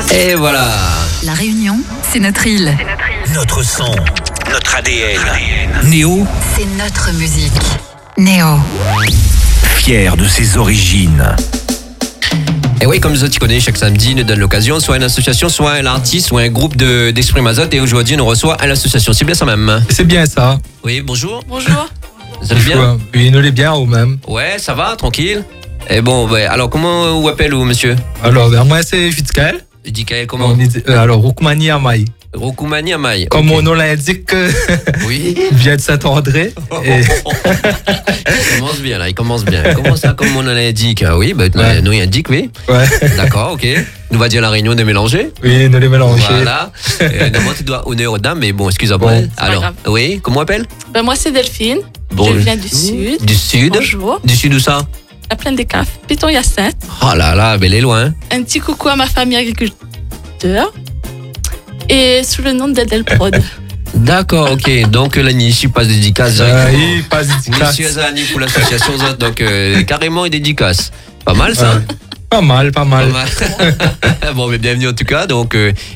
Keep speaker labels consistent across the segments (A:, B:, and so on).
A: Et voilà.
B: La Réunion, c'est notre île.
C: Notre son, notre ADN. Néo,
B: C'est notre musique. Néo.
C: fier de ses origines.
A: Et oui, comme ça, tu connais, chaque samedi, nous donne l'occasion, soit une association, soit un artiste, soit un groupe d'Exprime Azote. Et aujourd'hui, nous reçoit à l'association. C'est bien ça même?
D: C'est bien ça.
A: Oui, bonjour.
E: Bonjour.
A: Vous allez bien?
D: Oui, nous les bien ou même.
A: Ouais, ça va, tranquille. Et bon, ouais, alors comment vous appelez, monsieur?
D: Alors, moi, c'est Fitzkael.
A: Dikael, comment?
D: Alors, Roukoumani Amaï.
A: Roukoumani Amaï.
D: Comme mon nom l'indique,
A: Oui.
D: vient de Saint-André. Et...
A: Il commence bien, là, il commence bien. Comment ça, comme on l'indique? Ah oui, bah,
D: Ouais.
A: nous, il indique, oui.
D: Ouais.
A: D'accord, ok. Nous va dire la réunion de mélanger.
D: Oui, nous les mélanger.
A: Voilà. Normalement, tu dois honneur aux dames, mais bon, excuse-moi.
D: Bon.
E: pas
A: Alors,
E: grave.
A: oui, comment on appelle?
E: Moi, c'est Delphine.
A: Bon,
E: Je viens du Sud.
A: Du Sud?
E: Bonjour.
A: Du Sud où ça?
E: La plaine des Cafes. Piton-Hyacinthe.
A: Oh là là, belle est loin.
E: Un petit coucou à ma famille agriculteur. Et sous le nom d'Adèle Prod.
A: D'accord, ok. Donc, la Nichi passe dédicace directement.
D: Il passe dédicace.
A: Monsieur Azani pour l'association Zot, donc carrément il dédicace. Pas mal ça?
D: Ouais. Pas mal.
A: Pas mal. Bon, mais bienvenue en tout cas. Donc,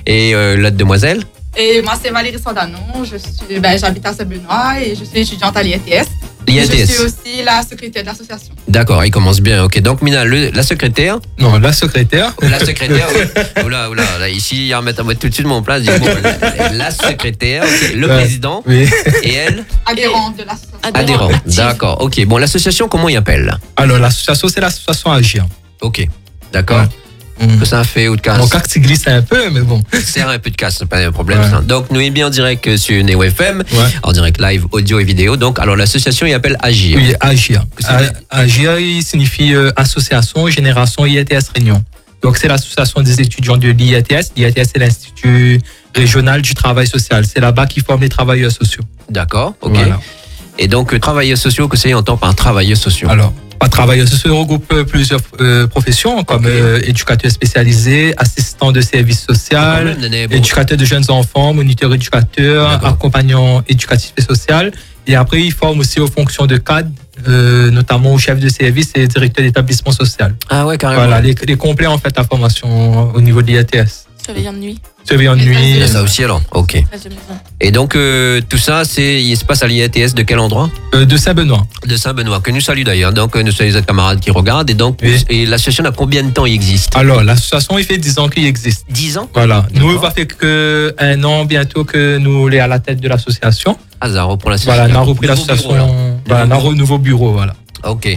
A: la demoiselle?
F: Et moi, c'est Valérie Sandanon. J'habite à Saint-Benoît et je suis étudiante à l'IATS. Je
A: L'IATS.
F: suis aussi la secrétaire de l'association.
A: D'accord, il commence bien. Ok, donc Mina, la secrétaire?
D: Non, la secrétaire.
A: La secrétaire, oui. Oula, là, ici, il y a mettre tout de suite mon place. Bon, la secrétaire, ok, le
D: Ouais.
A: président,
D: Oui.
A: et elle?
F: Adhérente de l'association.
A: Adhérent.
E: active.
A: D'accord, ok. Bon, l'association, comment il appelle?
D: Alors, l'association, c'est l'association Agir.
A: Ok, d'accord. Que ça fait ou de casse?
D: Mon cas qui glisse un peu, mais bon.
A: Sert un peu de casse, c'est pas un problème.
D: Ouais.
A: Ça. Donc, nous sommes bien en direct sur Néo FM,
D: Ouais.
A: en direct live, audio et vidéo. Donc, alors l'association, il appelle Agir.
D: Oui, Agir.
A: Que ça veut dire?
D: Agir, il signifie Association Génération IATS Réunion. Donc, c'est l'association des étudiants de l'IATS. L'IATS, c'est l'Institut régional du travail social. C'est là-bas qu'ils forment les travailleurs sociaux.
A: D'accord, ok.
D: Voilà.
A: Et donc, travailleurs sociaux, que c'est entend par travailleurs sociaux?
D: Alors, pas travailleurs sociaux regroupe plusieurs professions comme éducateur spécialisé, assistant de service social, éducateur de jeunes enfants, moniteur éducateur,
A: D'accord.
D: accompagnant éducatif et social. Et après, ils forment aussi aux fonctions de cadre, notamment au chef de service et directeur d'établissement social.
A: Ah ouais, carrément.
D: Voilà, les complets en fait la formation au niveau de l'IATS.
E: Surveillant de nuit.
D: Surveillant de
A: Il y
D: nuit.
A: a ça aussi alors, ok.
E: Maîtresse de maison.
A: Et donc, tout ça, il se passe à l'IATS de quel endroit?
D: De Saint-Benoît.
A: De Saint-Benoît, que nous saluons d'ailleurs. Donc, nous sommes les autres camarades qui regardent. Et donc,
D: Oui.
A: et l'association, a combien de temps il existe?
D: Alors, l'association, il fait 10 ans qu'il existe.
A: 10 ans?
D: Voilà. Nous,
A: D'accord.
D: il va faire que un an bientôt que nous sommes à la tête de l'association.
A: Ah, ça reprend l'association.
D: Voilà, on a repris
A: Nouveau bureau, là.
D: l'association. Voilà, on a un nouveau bureau, voilà.
A: Ok.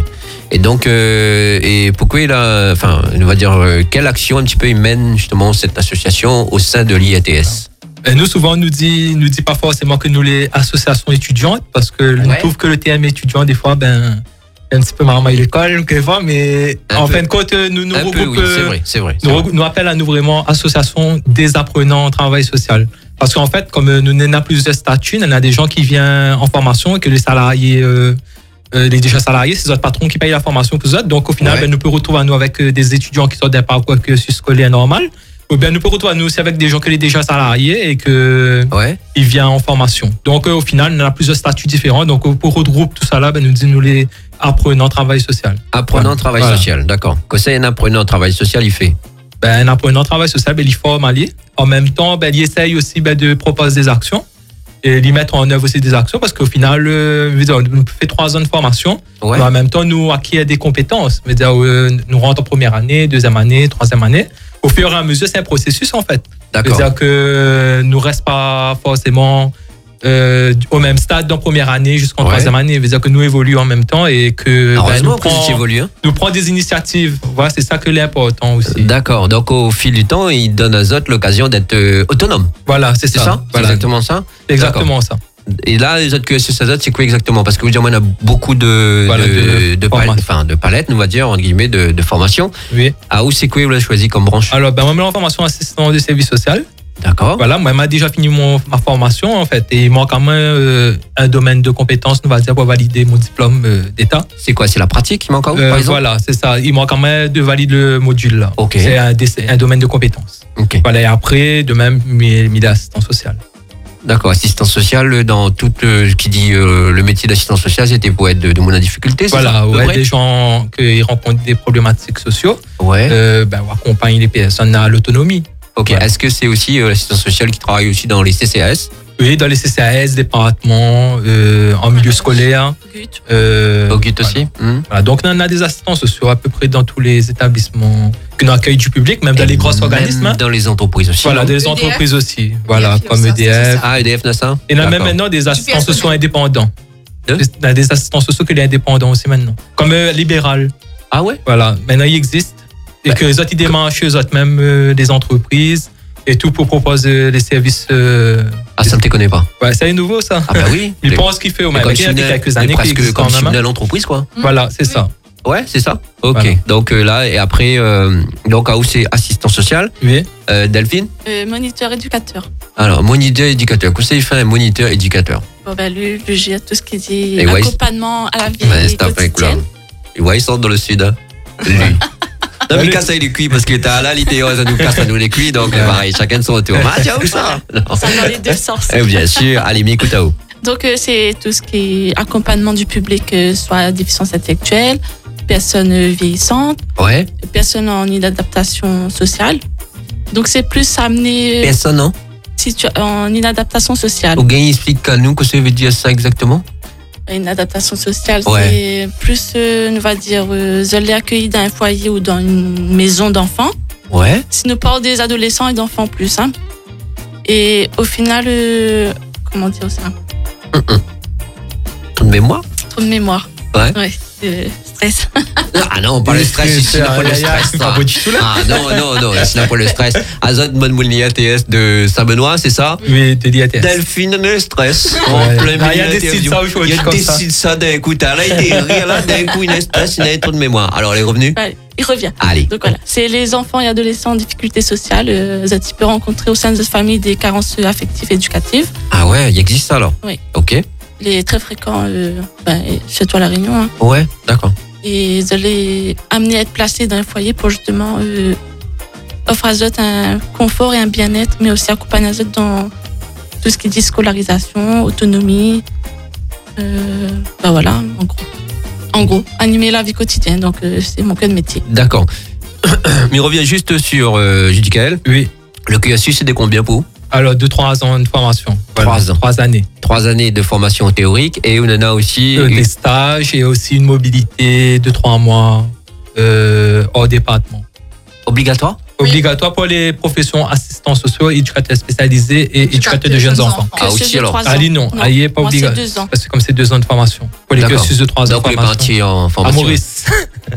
A: Et donc, et pourquoi on va dire, quelle action un petit peu il mène justement cette association au sein de l'IATS?
D: Et nous, souvent, on nous dit pas forcément que nous, les associations étudiantes, parce que
A: Ouais.
D: nous trouve que le terme étudiant, des fois, un petit peu marrant à l'école, quelquefois, mais
A: Un
D: en
A: peu.
D: fin de compte, nous
A: Un peu,
D: regroupe,
A: oui, c'est vrai.
D: nous appelle à nous vraiment association des apprenants en travail social. Parce qu'en fait, comme nous n'avons plusieurs statuts, on a des gens qui viennent en formation et que les salariés, les déjà salariés, c'est les autres patrons qui payent la formation pour eux autres. Donc, au final,
A: Ouais.
D: nous pouvons retrouver à nous avec des étudiants qui sortent d'un parcours cursus scolaire normal. Ou bien nous pouvons retrouver à nous aussi avec des gens qui sont déjà salariés et que
A: Ouais.
D: il vient en formation. Donc, au final, on a plusieurs statuts différents. Donc, pour regrouper tout ça là, nous les apprenants travail social.
A: Apprenant travail
D: Voilà.
A: social, d'accord. Que c'est un apprenant travail social, il fait?
D: Un apprenant travail social, il forme à lui. En même temps, il essaye aussi de proposer des actions et lui mettre en œuvre aussi des actions parce qu'au final, nous fait 3 ans de formation.
A: Ouais.
D: Mais en même temps, nous acquiert des compétences. Nous rentrons en première année, deuxième année, troisième année. Au fur et à mesure, c'est un processus en fait.
A: D'accord.
D: C'est-à-dire que nous reste pas forcément au même stade dans première année jusqu'en
A: Ouais.
D: troisième année. C'est-à-dire que nous évoluons en même temps et que
A: Heureusement que tu évolues. Hein.
D: nous prend des initiatives. Voilà, c'est ça que l'important aussi.
A: D'accord. Donc, au fil du temps, il donne aux autres l'occasion d'être autonome.
D: Voilà, c'est
A: C'est
D: ça.
A: ça? C'est
D: Voilà.
A: exactement ça?
D: Exactement ça.
A: Et là, les autres QSS, c'est quoi exactement? Parce que vous dites, on a beaucoup de palettes, on va dire, entre guillemets, de formation.
D: Oui.
A: Ah, où c'est quoi vous l'avez choisi comme branche?
D: Alors, moi, je suis en formation assistant de service social.
A: D'accord.
D: Voilà, moi, j'ai déjà fini ma formation, en fait. Et il manque quand même un domaine de compétences, on va dire, pour valider mon diplôme d'État.
A: C'est quoi? C'est la pratique qui manque, par exemple?
D: Voilà, c'est ça. Il manque quand même de valider le module, là.
A: Ok.
D: C'est un domaine de compétences.
A: Ok.
D: Voilà, et après, de même, mes assistants social.
A: D'accord. Assistant social, dans tout qui dit le métier d'assistant social, c'était pour être de monde en difficulté, c'est
D: Voilà,
A: ça,
D: ouais, des gens qui rencontrent des problématiques sociaux,
A: Ouais.
D: on accompagne les personnes à l'autonomie.
A: Ok.
D: Ouais.
A: Est-ce que c'est aussi l'assistant social qui travaille aussi dans les CCAS?
D: Oui, dans les CCAS, départements, en milieu scolaire.
A: Au GUT aussi.
D: Voilà, donc on a des assistants sociaux à peu près dans tous les établissements qui accueillent du public, même dans les gros organismes.
A: Dans les entreprises aussi.
D: Voilà,
A: non?
D: des
F: EDF.
D: entreprises aussi. Voilà,
F: EDF,
D: comme
F: ça,
D: EDF.
A: Ah, EDF Nassa.
D: Et on a même
A: D'accord.
D: maintenant des assistants
F: personnel.
D: sociaux indépendants.
A: De
D: On a des assistants sociaux qui sont indépendants aussi maintenant. Comme Libéral.
A: Ah ouais.
D: Voilà, maintenant ils existent. Et que les autres, ils démarchent eux autres même des entreprises et tout pour proposer les services.
A: Ah, ça ne te connaît pas.
D: Ouais, c'est nouveau ça.
A: Ah bah oui.
D: Ils pensent qu'il fait au même.
A: Comme
D: Il y a
A: Chimnel,
D: quelques années qu'il
A: presque
D: existe
A: comme
D: quand même.
A: Chimnel l'entreprise, quoi.
D: Voilà, c'est ça.
A: Ouais, c'est ça. Ok.
D: Voilà.
A: Donc là, et après, donc à où c'est assistant social.
D: Oui.
A: Delphine.
E: Moniteur éducateur.
A: Alors, moniteur éducateur. Qu'est-ce qu'il fait un moniteur éducateur?
E: Bon, ben, lui, je gère tout ce qui dit
A: Et ouais,
E: accompagnement à la vie
A: Ouais, c'est un peu cool.
E: quotidienne.
A: Et ouais, ils sont dans le sud. Hein. Lui. Non, mais casse les cuits parce que t'as là, l'idéal, ça nous casse à nous les cuits. Donc, pareil, chacun de son tour. Ah, tiens, où ça? Non.
E: Ça dans les deux sens.
A: Eh, bien sûr. Allez, mais écoute à où?
E: Donc, c'est tout ce qui est accompagnement du public, soit déficience intellectuelle, personnes vieillissantes,
A: Ouais.
E: personnes en inadaptation sociale. Donc, c'est plus amené
A: Personne, non?
E: en inadaptation sociale.
A: Au gain, explique à nous que ça veut dire ça exactement.
E: Une adaptation sociale,
A: Ouais.
E: c'est plus, on va dire, je l'ai accueilli dans un foyer ou dans une maison d'enfants.
A: Ouais.
E: Si nous parlons des adolescents et d'enfants plus. Hein. Et au final, comment dire ça?
A: Ton mémoire?
E: Trop de mémoire.
A: Ouais.
E: Stress.
A: Ah non, pas le stress, ici, n'a pas le stress.
D: C'est pas du tout là.
A: Ah non, ici, n'a pas le stress. Azot Monmoulni ATS de Saint-Benoît, c'est ça?
D: Oui, de l'IATS.
A: Delphine, le stress.
D: Ouais.
A: En plein
D: Ah, il y a
A: milieu
D: des
A: de
D: sites ça aujourd'hui
A: Il y a
D: comme
A: des
D: ça.
A: sites ça d'un coup. T'as là, il est rire là, d'un coup, il a stress, il a trop de mémoire. Alors, les revenus?
E: Ouais, il revient.
A: Allez.
E: Donc voilà, c'est les enfants et adolescents en difficulté sociale. Tu peux rencontrer au sein de cette famille des carences affectives et éducatives.
A: Ah ouais, il existe ça alors?
E: Oui.
A: Ok.
E: Les très fréquents chez toi à La Réunion. Hein.
A: Ouais, d'accord.
E: Et ils les amener à être placés dans un foyer pour justement offrir à eux un confort et un bien-être, mais aussi accompagner eux dans tout ce qui dit scolarisation, autonomie. Voilà, en gros, animer la vie quotidienne. Donc, c'est mon cœur de métier.
A: D'accord. Mais on revient juste sur Judicaël.
D: Oui.
A: Le QSU, c'est de combien pour vous?
D: Alors, 2-3 ans de formation.
A: 3 ans.
D: 3 années.
A: 3 années de formation théorique et on en a aussi.
D: Des stages et aussi une mobilité de 3 mois hors département.
A: Obligatoire?
F: Oui.
D: Obligatoire pour les professions assistants sociaux, éducateurs spécialisés et éducateurs de jeunes enfants.
A: Ah, aussi,
E: Cursus de
A: alors.
E: 3 ans.
D: Ali, non. Ali n'est pas
E: moi, c'est
D: obligatoire.
E: 2 ans.
D: Parce que comme c'est 2 ans de formation. Pour les
A: D'accord.
D: cursus de 3 ans de
A: Donc, le
D: formation.
A: parti en
D: À
A: formation.
D: Maurice.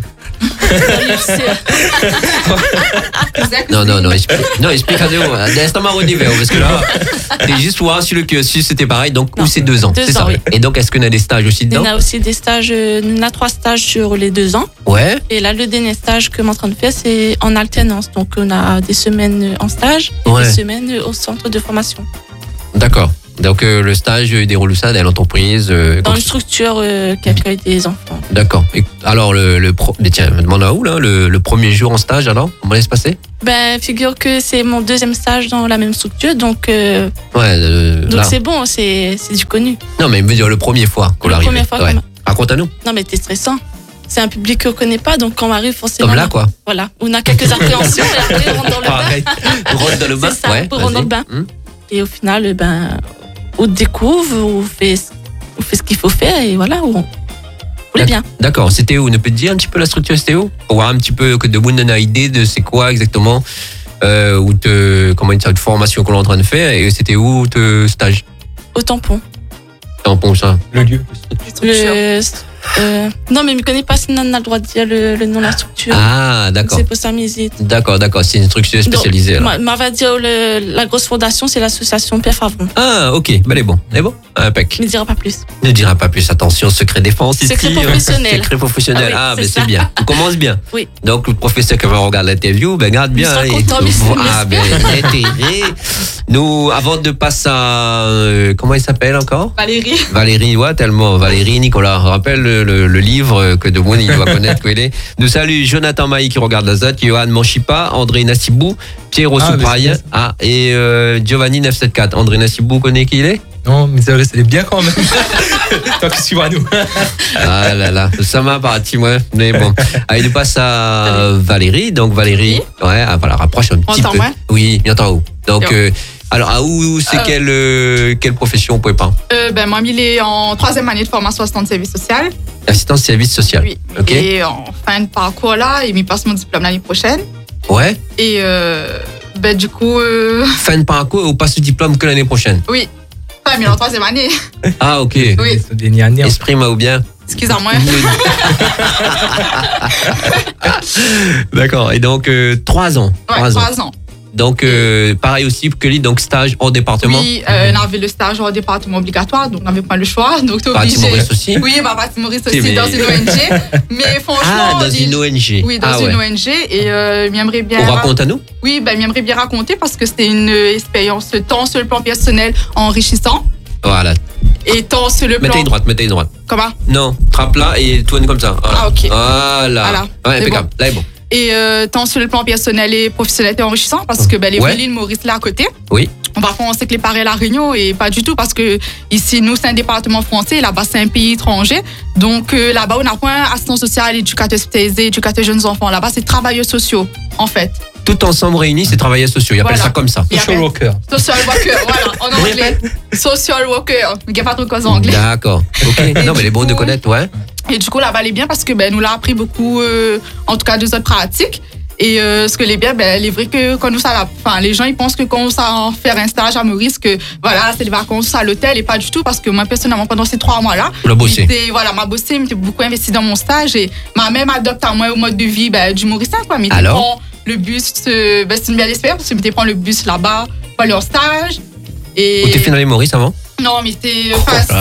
A: Non, explique à nous. D'instant marronniver, parce que là, t'es juste voir sur le QSU, c'était pareil, donc
E: Non,
A: où c'est 2 ans,
E: 2
A: c'est ça.
E: ans, oui.
A: Et donc, est-ce qu'on a des stages aussi
E: On
A: dedans?
E: a aussi des stages, on a 3 stages sur les 2 ans.
A: Ouais,
E: Et là, le dernier stage que je suis en train de faire, c'est en alternance. Donc, on a des semaines en stage et
A: Ouais.
E: des semaines au centre de formation.
A: d'accord. Donc, le stage déroule ça dans l'entreprise.
E: Dans une structure qui accueille des enfants.
A: D'accord. Et alors, mais tiens, me demande à où, là, le premier jour en stage, alors? Comment va se passer?
E: Ben, figure que c'est mon 2e stage dans la même structure. Donc
A: Ouais,
E: donc
A: là.
E: c'est bon, c'est du connu.
A: Non, mais me dire le premier fois qu'on
E: La
A: arrive.
E: première fois
A: Ouais.
E: qu'on-
A: Raconte à nous.
E: Non, mais t'es stressant. C'est un public qu'on ne connaît pas, donc quand on arrive forcément.
A: Comme là, quoi.
E: Voilà, on a quelques appréhensions et après on rentre dans le bain.
D: Pareil.
A: Rentre dans le bain.
E: C'est ça,
A: Ouais,
E: on rentre dans le bain.
A: vas-y.
E: Et au final, on découvre, on fait ce qu'il faut faire et voilà, on est bien.
A: D'accord. C'était où? On peut te dire un petit peu la structure, c'était où? Pour voir un petit peu que de monde a idée de c'est quoi exactement, comment une sorte de formation qu'on est en train de faire et c'était où te stage?
E: Au tampon.
A: Tampon, ça.
D: Le lieu.
E: Non, mais je ne connais pas si on a le droit de dire le nom de la structure.
A: Ah, d'accord.
E: C'est pour ça que j'hésite.
A: D'accord. C'est une structure spécialisée. alors.
E: On va dire la grosse fondation, c'est l'association Pierre Favron.
A: Ah, ok. Ben, elle est bon. Elle est bon. Impec.
E: Je ne dirai pas plus.
A: Ne dira pas plus. Attention, secret défense ici.
E: Secret professionnel.
A: Secret professionnel.
E: Ah oui,
A: Ben
E: c'est
A: c'est
E: ça.
A: bien. On commence bien.
E: Oui.
A: Donc, le professeur qui va regarder l'interview, ben, garde bien.
E: sera
A: et-
E: content, mais
A: Ah, ben,
E: j'espère.
A: intérêt. Nous, avant de passer à... comment il s'appelle encore?
F: Valérie.
A: Valérie, ouais, tellement. Valérie, Nicolas. Rappelle le livre que de il doit connaître. Nous salue Jonathan Maï qui regarde la ZAT, Johan Manchipa, André Nassibou, Pierre Soupraille et Giovanni 974. André Nassibou, connaît qui il est?
D: Non, mais c'est bien quand même. Toi qui suis à nous.
A: Ah là là, ça m'a parti, moi. Mais bon. Allez, nous passe à Valérie. Donc, Valérie, ouais, voilà, rapproche un petit peu.
F: Moi?
A: Oui, bien en haut. Donc, alors, à où c'est quelle profession, vous pouvez pas?
F: Moi, il est en 3e année de formation assistant de service social.
A: Assistant de service social.
F: Oui.
A: Ok.
F: Et en fin de parcours là, il me passe mon diplôme l'année prochaine.
A: Ouais.
F: Et du coup.
A: Fin de parcours, ou passe le diplôme que l'année prochaine?
F: Oui. Enfin, mais en 3e année.
A: Ah, ok.
F: Oui.
A: Exprime-moi bien.
F: Excusez-moi.
A: D'accord. Et donc, 3 ans.
F: Ouais, 3 ans.
A: Donc, pareil aussi que lui, donc stage en département.
F: Oui, on avait le stage en département obligatoire, donc on n'avait pas le choix. Donc, t'es obligé.
A: Maurice aussi.
F: Oui, Parti Maurice aussi, dans une ONG. Mais franchement.
A: Dans une ONG.
F: Oui, dans une ONG. Et j'aimerais bien.
A: On raconte à nous?
F: Oui, j'aimerais bien raconter parce que c'était une expérience tant sur le plan personnel enrichissant.
A: Voilà.
F: Et tant sur le plan.
A: Mettez droite.
F: Comment?
A: Non, trappe là et tourne comme ça. Voilà.
F: Ah, ok.
A: Voilà. Ouais, impeccable. Là est bon.
F: Et tant sur le plan personnel et professionnel, c'était enrichissant parce que les villes Maurice là à côté.
A: Oui.
F: On va penser que les pareils à La Réunion et pas du tout parce que ici nous c'est un département français, là-bas c'est un pays étranger. Donc là-bas on n'a pas un assistant social, éducateur spécialisé, éducateur jeunes enfants. Là-bas c'est travailleurs sociaux en fait.
A: Tout ensemble réunis, c'est travailleurs sociaux. Ils appellent ça comme ça.
D: Social worker.
F: Social worker, voilà, en anglais. Social worker. Il n'y a pas trop de cause en anglais.
A: D'accord. Ok. Non mais les bons de connaître, ouais.
F: Et du coup là-bas elle est bien parce que nous l'a appris beaucoup, en tout cas de notre pratique. Et ce que les bien, il est vrai que quand nous les gens ils pensent que quand on s'en faire un stage à Maurice, que voilà, c'est les vacances à l'hôtel et pas du tout parce que moi personnellement pendant ces 3 mois-là,
A: on a bossé.
F: M'a bossé, m'étais beaucoup investi dans mon stage et m'a même adopté à moi au mode de vie du Mauricien quoi. Mais prend le bus, c'est une belle expérience parce que m'étais prend le bus là-bas pour aller en stage. Et
A: où t'es fait dans les Maurice avant? Non,
F: mais c'était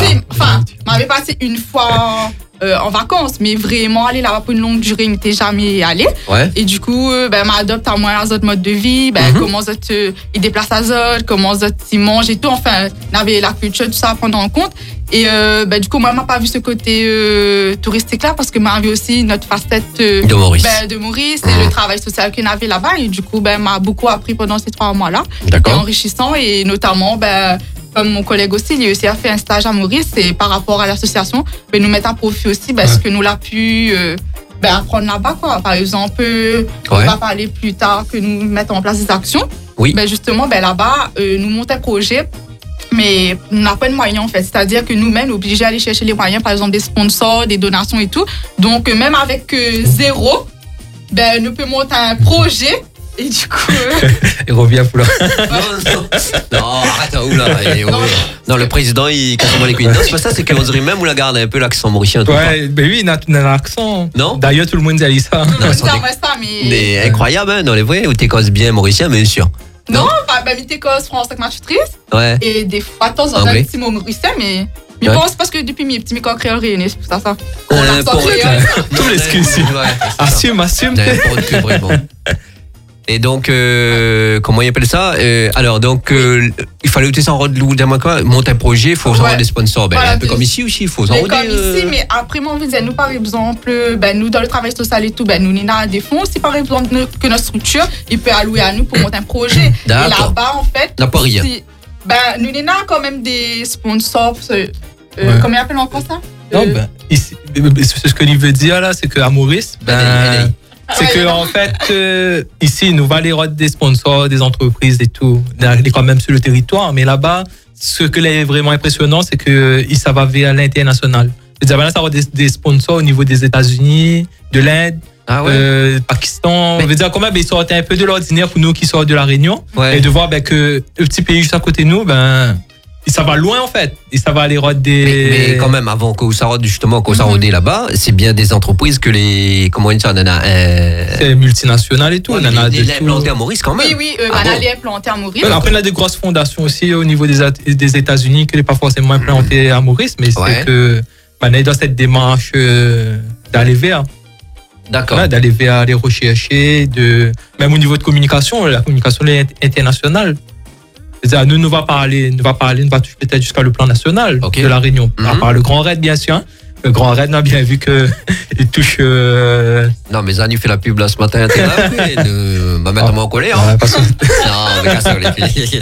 F: m'avais passé une fois. En vacances, mais vraiment aller là-bas pour une longue durée, il m'était jamais allé.
A: Ouais.
F: Et du coup, m'adopte à moi dans notre mode de vie, comment ils déplacent à Zod, comment ils mangent et tout. Enfin, on avait la culture, tout ça à prendre en compte. Et du coup, moi, je n'ai pas vu ce côté touristique là parce que moi, j'avais aussi notre facette
A: de Maurice.
F: De Maurice et le travail social qu'on avait là-bas. Et du coup, m'a beaucoup appris pendant ces 3 mois-là.
A: D'accord.
F: C'était enrichissant et notamment, comme mon collègue aussi, il a aussi fait un stage à Maurice et par rapport à l'association, nous mettre à profit aussi ce que nous l'a pu apprendre là-bas. Quoi. Par exemple, on va parler plus tard que nous mettons en place des actions.
A: Oui.
F: Justement, là-bas, nous montons un projet, mais on n'a pas de moyens en fait. C'est-à-dire que nous-mêmes, nous sommes obligés d'aller chercher les moyens, par exemple des sponsors, des donations et tout. Donc, même avec 0, nous pouvons monter un projet. Et du coup.
D: Il revient pour là.
A: Non, arrête, oula. Non, le président, il casse les couilles. Non, c'est pas ça, c'est qu'on dirait même où la garde un peu l'accent mauricien.
D: Ouais, oui, il a un accent.
A: Non?
D: D'ailleurs, tout le monde dit ça.
A: Non, mais incroyable, hein, dans les vrais, où t'es cause bien mauricien, bien sûr.
F: Non, mais t'es cause français avec ma tutrice.
A: Ouais.
F: Et des fois, de temps en temps, un petit mot mauricien, mais. Je pense parce que depuis mes petits micros créoles réunis, c'est pour ça.
D: Tout l'excuse. Assume.
A: N'importe que, vraiment. Et donc, comment il appelle ça? Alors, donc, il fallait que ça en monter un projet, il faut s'enroder des sponsors. Un peu comme ici aussi, il faut s'enroder.
F: Comme ici, mais après, moi, nous, par exemple, nous, dans le travail social et tout, nous, on a des fonds. Si, par exemple, que notre structure, il peut allouer à nous pour monter un projet. Et là-bas, en fait.
A: N'a pas rien.
F: Nous, on a quand même des sponsors. Comment ils appellent encore ça?
D: Non, ici, ce que il veut dire là, c'est qu'à Maurice, c'est que en fait, ici, nous va aller des sponsors, des entreprises et tout, quand même sur le territoire. Mais là-bas, ce que est vraiment impressionnant, c'est que ça va vers l'international. C'est-à-dire, là, ça va des sponsors au niveau des États-Unis, de l'Inde, Pakistan. On veut dire quand même, ils sortent un peu de l'ordinaire pour nous qui sortent de la Réunion. Ouais. Et de voir que le petit pays juste à côté de nous, ça va loin en fait. Et ça va aller des.
A: Mais quand même, avant qu'on s'arrête justement, qu'on s'arrête là-bas, c'est bien des entreprises que les. Comment on dit ça?
D: C'est multinational et tout.
A: Ouais, on a des implantés à Maurice quand même.
F: Oui, on a les implantés à Maurice.
D: Après, on a des grosses fondations aussi au niveau des États-Unis qui n'est pas forcément implantées à Maurice, mais c'est que on est dans cette démarche d'aller vers.
A: D'accord.
D: Voilà, d'aller vers les rechercher, même au niveau de communication, la communication est internationale. C'est-à-dire, nous va toucher peut-être jusqu'à le plan national
A: Ok.
D: de la Réunion. À part le Grand Raid, bien sûr. Le Grand Raid, on a bien vu qu'il touche.
A: Non, mais Zani fait la pub là ce matin. T'es là, va mettre moi en colère. Hein.
D: Parce que
A: Non, mais casse les filles.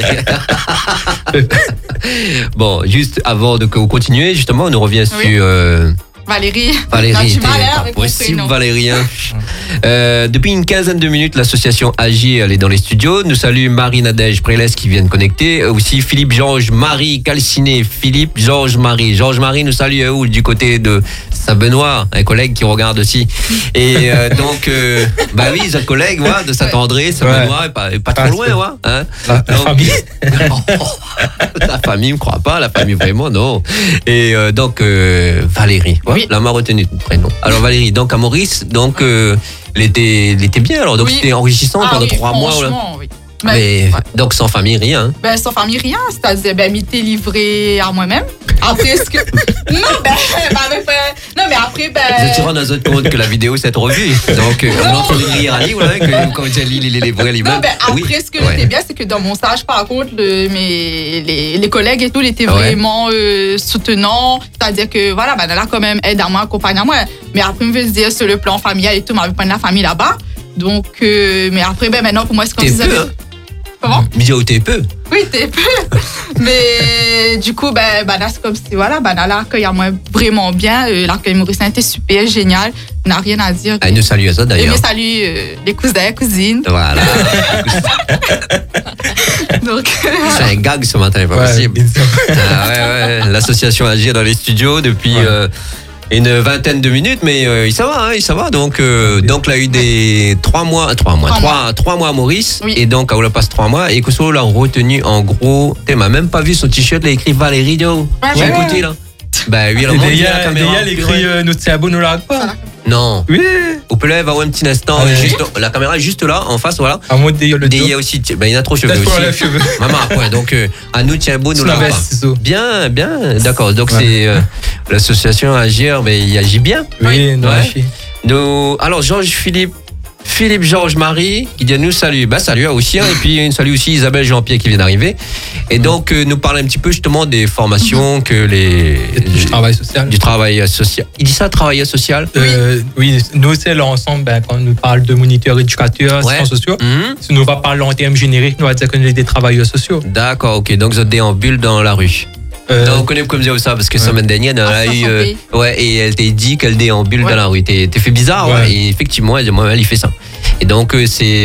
A: Bon, juste avant de que vous continuez, justement, on nous revient
F: Oui.
A: sur
F: Valérie.
A: Valérie.
F: Non, tu
A: T'es
F: m'as l'air
A: pas
F: avec mon
A: possible,
F: prénom.
A: Valérie. Hein. Depuis une quinzaine de minutes, l'association Agir, elle est dans les studios. Nous salue Marie-Nadège Prélès qui vient de connecter. Aussi Philippe Georges Marie Calciné. Philippe Georges Marie. Georges Marie nous salue où du côté de Saint-Benoît, un collègue qui regarde aussi. Et donc, bah oui, c'est un collègue de Saint-André, Saint-Benoît, pas trop loin, hein.
D: la
A: Donc,
D: famille.
A: la famille, me croit pas, la famille vraiment, non. Et donc, Valérie,
F: Oui.
A: là, m'a retenu le prénom. Alors, Valérie, donc à Maurice, donc, elle était bien, alors, donc
F: Oui.
A: c'était enrichissant
F: Ah
A: pendant
F: oui,
A: 3 mois. Là.
F: franchement, oui.
A: Mais,
F: ouais.
A: donc, sans famille, rien. Hein.
F: Ben, sans famille, rien. C'est-à-dire, m'étais livré à moi-même. Après, ce que. Non, non, mais après,
A: Vous êtes rendu à compte que la vidéo s'est revue. Donc, on est en train de rire à livre, que quand tu lis les vrais livres.
F: non, ben, après,
A: Oui.
F: ce que j'étais bien, c'est que dans mon stage, par contre, les collègues et tout, ils étaient vraiment soutenants. C'est-à-dire que, voilà, ben, là, quand même, aide à moi, accompagne à moi. Mais après, je veux dire, sur le plan familial et tout, m'avait pas de la famille là-bas. Donc, mais après, ben, maintenant, pour moi, c'est comme
A: T'es
F: si
A: peu, hein.
F: Comment?
A: Midi t'es peu.
F: Oui, t'es peu. Mais du coup, ben là, c'est comme si, voilà, là, l'accueil à moi vraiment bien. L'accueil mauricien était super, génial. On n'a rien à dire.
A: Elle nous salue à ça
F: Et
A: d'ailleurs.
F: me salue les cousins, cousines.
A: Voilà.
F: Donc,
A: C'est un gag ce matin, pas
D: Ouais,
A: possible.
D: bien sûr.
A: Ah ouais. L'association Agir dans les studios depuis une vingtaine de minutes, mais ça va. Donc là, il y a eu des 3 mois à Maurice,
F: Oui.
A: et donc, on passe 3 mois, et que l'a retenu en gros. Tu m'as même pas vu son t-shirt, là, écrit Valérie Do. J'ai
F: ouais.
A: écouté, là. Bah oui, alors,
D: Et
A: montre la
D: d'ailleurs,
A: caméra.
D: elle écrit notre Thiago nous l'a pas.
A: Non.
D: Oui.
A: Au peut va un petit instant.
D: Ah ouais.
A: Juste, la caméra est juste là, en face, voilà.
D: À moi, d'ailleurs, le
A: Et il y
D: dos.
A: a aussi, il y en a trop cheveux
D: Peut-être pour
A: aussi.
D: les cheveux.
A: Maman, point. Donc, à nous, tiens, beau, nous
D: Sous
A: l'a
D: la
A: pas.
D: veste, ciseaux.
A: Bien, d'accord. Donc,
D: Ouais.
A: c'est l'association Agir, mais il agit bien.
D: Oui, non,
A: Ouais.
D: la fille.
A: Alors, Philippe Georges Marie, qui dit nous salut. Bah, salut aussi. Et puis, salut aussi Isabelle Jean-Pierre qui vient d'arriver. Et donc, nous parler un petit peu justement des formations que
D: Du travail social.
A: du travail social. Il dit ça, travail social?
D: Oui, nous, c'est l'ensemble, quand on nous parle de moniteurs, éducateurs, assistants sociaux.
A: Mhm.
D: Si nous va parler en termes génériques, nous va dire qu'on est des travailleurs sociaux.
A: D'accord, ok. Donc, vous êtes déambule dans la rue. Non, on connaît comme dire ça parce que semaine dernière, elle a eu. Et elle t'a dit qu'elle déambule dans la rue. T'es fait bizarre, et effectivement, elle fait ça. Et donc,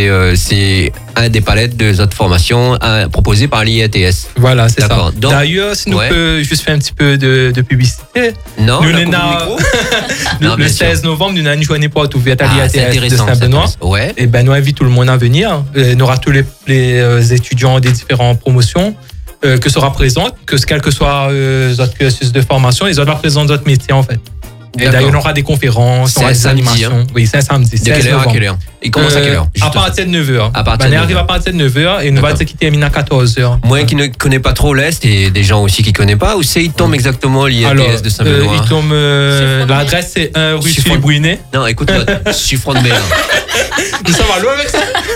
A: c'est un des palettes de autres formations proposées par l'IATS.
D: Voilà, c'est ça.
A: D'accord. Donc,
D: d'ailleurs, si nous peut juste faire un petit peu de publicité.
A: Non,
D: nous
A: la
D: n'en a-
A: coupe le micro.
D: le 16 novembre, nous avons une journée porte ouverte à
A: c'est
D: l'IATS de
A: intéressant.
D: Saint-Benoît.
A: Ouais.
D: Et ben, nous invitons tout le monde à venir. Nous aura tous les étudiants des différentes promotions que sera présente, quel que soit notre cursus de formation, ils auront présent d'autres métiers en fait. Et
A: D'accord.
D: d'ailleurs, on aura des conférences, on aura des
A: samedi,
D: animations. Oui, c'est un samedi.
A: De quelle heure à quelle heure? Il commence à quelle heure?
D: À partir de 9h.
A: À partir de
D: On
A: 9h.
D: arrive à partir de 9h et nous va
A: D'accord.
D: dire qu'il termine à 14h.
A: Moi qui ne connais pas trop l'Est et des gens aussi qui ne connaissent pas, où c'est il tombe exactement l'IATS de Saint-Benoît?
D: il tombe. L'adresse c'est 1 rue Philippe Bruinet.
A: Non, écoute, chiffron de mer.
D: Nous sommes à loin avec ça.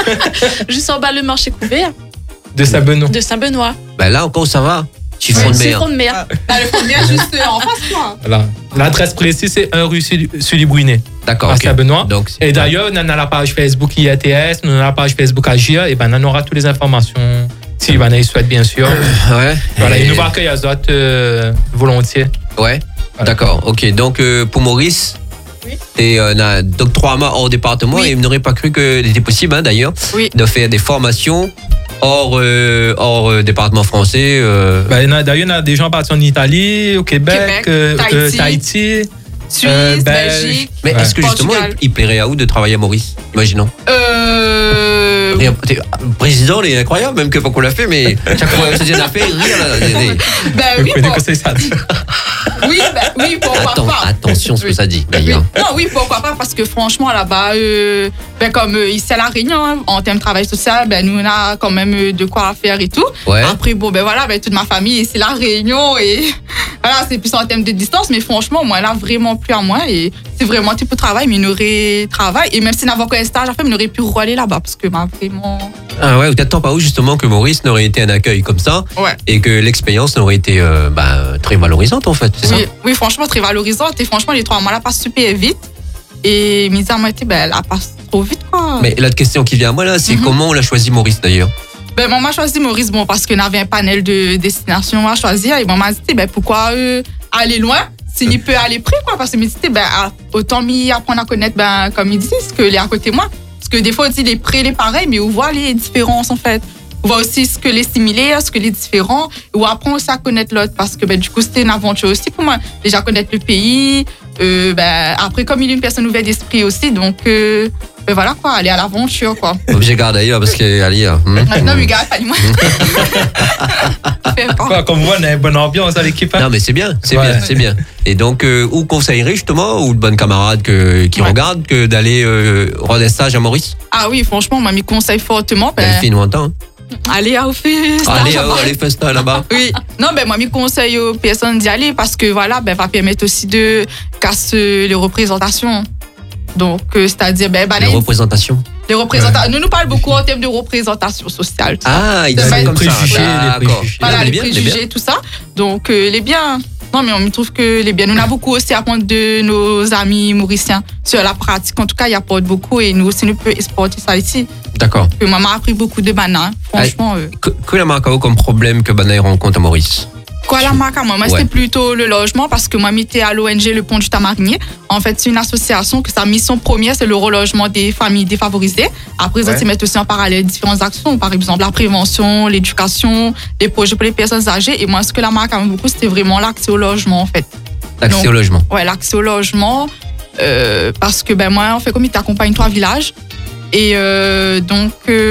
E: Juste en bas le marché couvert
D: De Saint-Benoît.
E: de Saint-Benoît.
A: Ben là encore ça va. Chiffron de mer.
E: Chiffon de mer.
F: le fond bien juste en face, quoi.
D: Voilà. L'adresse précise c'est 1 rue Philippe Bruinet.
A: D'accord.
D: À
A: ok.
D: Saint-Benoît.
A: Donc,
D: Et d'ailleurs, on a la page Facebook IATS, on a la page Facebook Agir, et ben on aura toutes les informations. Si ben, ils souhaitent, bien sûr.
A: ouais.
D: Voilà, et nous va accueillir les autres volontiers.
A: Ouais.
D: Voilà.
A: D'accord. Ok. Donc pour Maurice.
F: Oui.
A: Et donc 3 mois hors département,
F: Oui.
A: et il n'aurait pas cru que c'était possible d'ailleurs
F: Oui.
A: de faire des formations hors département français.
D: D'ailleurs, on a des gens partis en Italie, au Québec,
F: Tahiti.
D: Tahiti.
F: Suisse, Belgique.
A: Mais
D: Ouais.
A: est-ce que justement
F: Portugal.
A: il plairait à où de travailler à Maurice? Imaginons. Président, il est incroyable, même que pas qu'on l'a fait, mais chaque fois que c'est des affaires, rire là.
F: Ben
D: Vous
F: oui,
D: connaissez
F: bon.
D: que c'est ça.
F: Oui, pourquoi pas.
A: Attention ce que ça dit,
F: Oui.
A: d'ailleurs.
F: Non, oui, pourquoi pas, parce que franchement, là-bas, comme ici à La Réunion, hein, en termes de travail social, nous, on a quand même de quoi faire et tout.
A: Ouais.
F: Après, toute ma famille, c'est La Réunion et voilà, c'est plus en termes de distance, mais franchement, moi, là, vraiment plus à moi et c'est vraiment type de travail, mais il aurait travail et même si n'avait qu'un stage à faire, il aurait pu rouler là-bas parce que vraiment.
A: Ah ouais, t'attends pas où justement que Maurice n'aurait été un accueil comme ça
F: Ouais.
A: et que l'expérience n'aurait été très valorisante en fait, c'est ça?
F: Oui, franchement, très valorisante et franchement, les 3 mois là passent super vite et mise à moitié, elle passe trop vite quoi.
A: Mais la question qui vient à moi là, c'est comment on l'a choisi Maurice d'ailleurs?
F: Moi, m'a choisi Maurice, parce qu'on avait un panel de destinations à choisir. Et m'a dit, pourquoi aller loin s'il peut aller près, quoi. Parce que me dit, autant m'y apprendre à connaître, comme ils disent, que les à côté de moi. Parce que des fois, aussi, les près, les pareils, mais on voit les différences, en fait. On voit aussi ce que les similaires, ce que les différents. Ou apprendre aussi à connaître l'autre. Parce que, du coup, c'était une aventure aussi pour moi. Déjà connaître le pays. Après, comme il est une personne ouverte d'esprit aussi, donc... voilà quoi, aller à l'aventure quoi.
A: Obligé garde d'ailleurs parce que Ali.
F: Non mais garde pas du moins.
D: Comme vous, on a une bonne ambiance à l'équipe.
A: Non mais c'est bien, c'est bien. Et donc où conseillerais justement ou de bonnes camarades qui regardent que d'aller rendre un stage à Maurice?
F: Ah oui, franchement, moi, m'y conseille fortement.
A: Delphine, on entend.
F: Allez à
A: allez fais ça là-bas.
F: Oui. Non, moi, m'y conseille aux personnes d'y aller parce que voilà, va permettre aussi de casser les représentations. Donc, c'est-à-dire,
A: les représentations.
F: Les représentations. Nous parlons beaucoup en termes de représentation sociale.
A: Ah, il y comme
D: préjugés,
A: ça.
D: les préjugés.
F: Voilà, les préjugés, tout ça. Donc, les biens. Non, mais on me trouve que les biens. Nous, on a beaucoup aussi à apprendre de nos amis mauriciens sur la pratique. En tout cas, il apporte beaucoup et nous aussi, nous pouvons exporter ça ici.
A: D'accord.
F: Que maman a appris beaucoup de bananes. Franchement.
A: Que la marque a comme problème que Banaï rencontre à Maurice?
F: Quoi, la marque à moi, c'était plutôt le logement parce que moi, j'étais à l'ONG Le Pont du Tamarinier. En fait, c'est une association que sa mission première, c'est le relogement des familles défavorisées. Après, ils mettent aussi en parallèle différentes actions, par exemple la prévention, l'éducation, les projets pour les personnes âgées. Et moi, ce que la marque a beaucoup, c'était vraiment l'accès au logement, en fait.
A: L'accès au logement?
F: Ouais, l'accès au logement. Parce que moi, on fait comme il t'accompagne 3 villages. Et donc...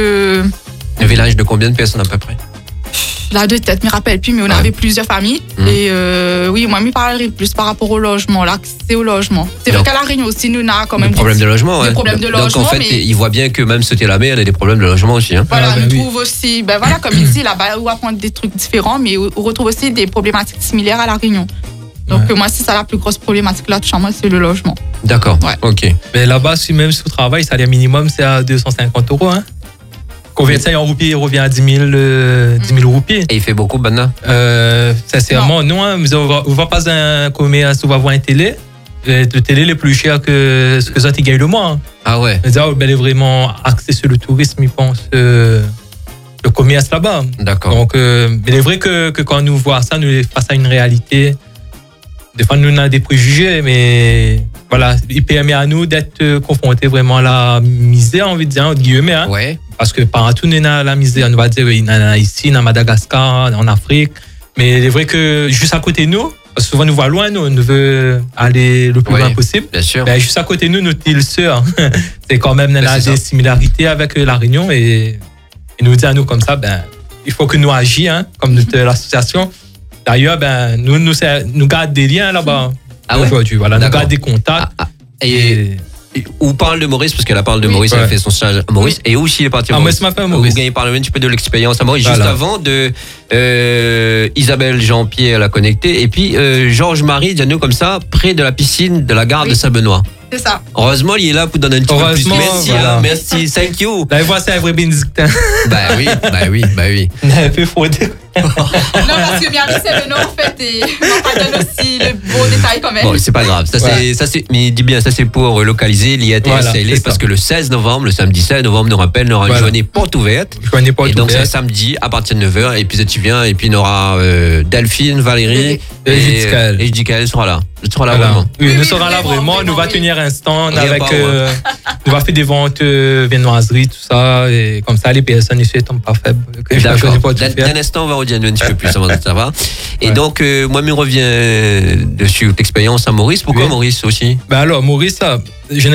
A: Un village de combien de personnes à peu près?
F: Là, de tête, je ne me rappelle plus, mais on avait plusieurs familles. Et oui, moi, je parlerai plus par rapport au logement, l'accès au logement. C'est vrai qu'à La Réunion aussi, nous, on a quand même
A: des problèmes de logement.
F: Des problèmes de logement.
A: Donc, en fait, ils voient bien que même sauter la mer, il y a des problèmes de logement aussi. Hein.
F: Voilà, on trouve aussi, voilà, comme il dit, là-bas, on apprend des trucs différents, mais on retrouve aussi des problématiques similaires à La Réunion. Donc, moi, c'est ça la plus grosse problématique là, de moi, c'est le logement.
A: D'accord, ok.
D: Mais là-bas, si même sous travail, salaire minimum, c'est à 250 €, hein. Convertir en roupies, il revient à 10 000 roupies.
A: Et il fait beaucoup, Bana?
D: Sincèrement, non. On va pas un commerce, on va voir un télé. Le télé est plus cher que ce que ça gagne le mois. Hein.
A: Ah ouais?
D: Elle est vraiment axé sur le tourisme, il pense, le commerce là-bas.
A: D'accord.
D: Donc, mais il est vrai que quand nous voyons ça, nous sommes face à une réalité. Des fois, nous avons des préjugés, mais voilà, il permet à nous d'être confrontés vraiment à la misère, envie de dire, entre guillemets. Hein.
A: Ouais.
D: Parce que partout, nous avons la misère. On va dire, il y en a ici, dans Madagascar, en Afrique. Mais il est vrai que juste à côté de nous, parce que souvent nous voyons loin, nous, on veut aller le plus loin possible.
A: Bien sûr.
D: Mais juste à côté de nous, notre île sœur, c'est quand même des similarités avec La Réunion. Et nous dit à nous comme ça, il faut que nous agissions, hein, comme l'association. D'ailleurs, nous gardons des liens là-bas.
A: Ah ouais.
D: Aujourd'hui, voilà, nous gardons des contacts.
A: Et où parle de Maurice, parce qu'elle parle de Maurice, elle a fait son stage à Maurice. Et où il est parti à Maurice?
D: Moi, c'est Maurice.
A: Vous gagnez par le un petit peu de l'expérience à Maurice.
D: Voilà.
A: Juste avant de Isabelle Jean-Pierre l'a connecté. Et puis Georges-Marie, dis-nous comme ça, près de la piscine de la gare de Saint-Benoît.
F: C'est ça.
A: Heureusement, il est là pour donner un petit peu plus. Merci,
D: voilà.
A: Merci, thank you.
D: Là, c'est un vrai bénédictin.
A: Bah oui.
D: Un peu fraudé.
F: Non, parce que bien c'est le nom, en fait, et on va pas donner aussi le beau détail quand même.
A: Bon, c'est pas grave. Ça, c'est, mais dis bien, ça, c'est pour localiser l'IATSL, parce que le 16 novembre, le samedi 16 novembre, nous rappelle, il y aura une journée porte ouverte. Et donc, c'est un samedi à partir de 9h. Et puis, tu viens, et puis, il y aura Delphine, Valérie et Jikaël sera là. Tu seras là vraiment.
D: Oui, nous serons là vraiment. Nous va tenir un stand avec. Nous va faire des ventes viennoiseries, tout ça. Et comme ça, les personnes ici ne tombent pas faibles.
A: D'accord. D'un instant, on va redire un petit peu plus avant de savoir. Et donc, moi, je reviens dessus l'expérience à Maurice. Pourquoi Maurice aussi?
D: Alors, Maurice,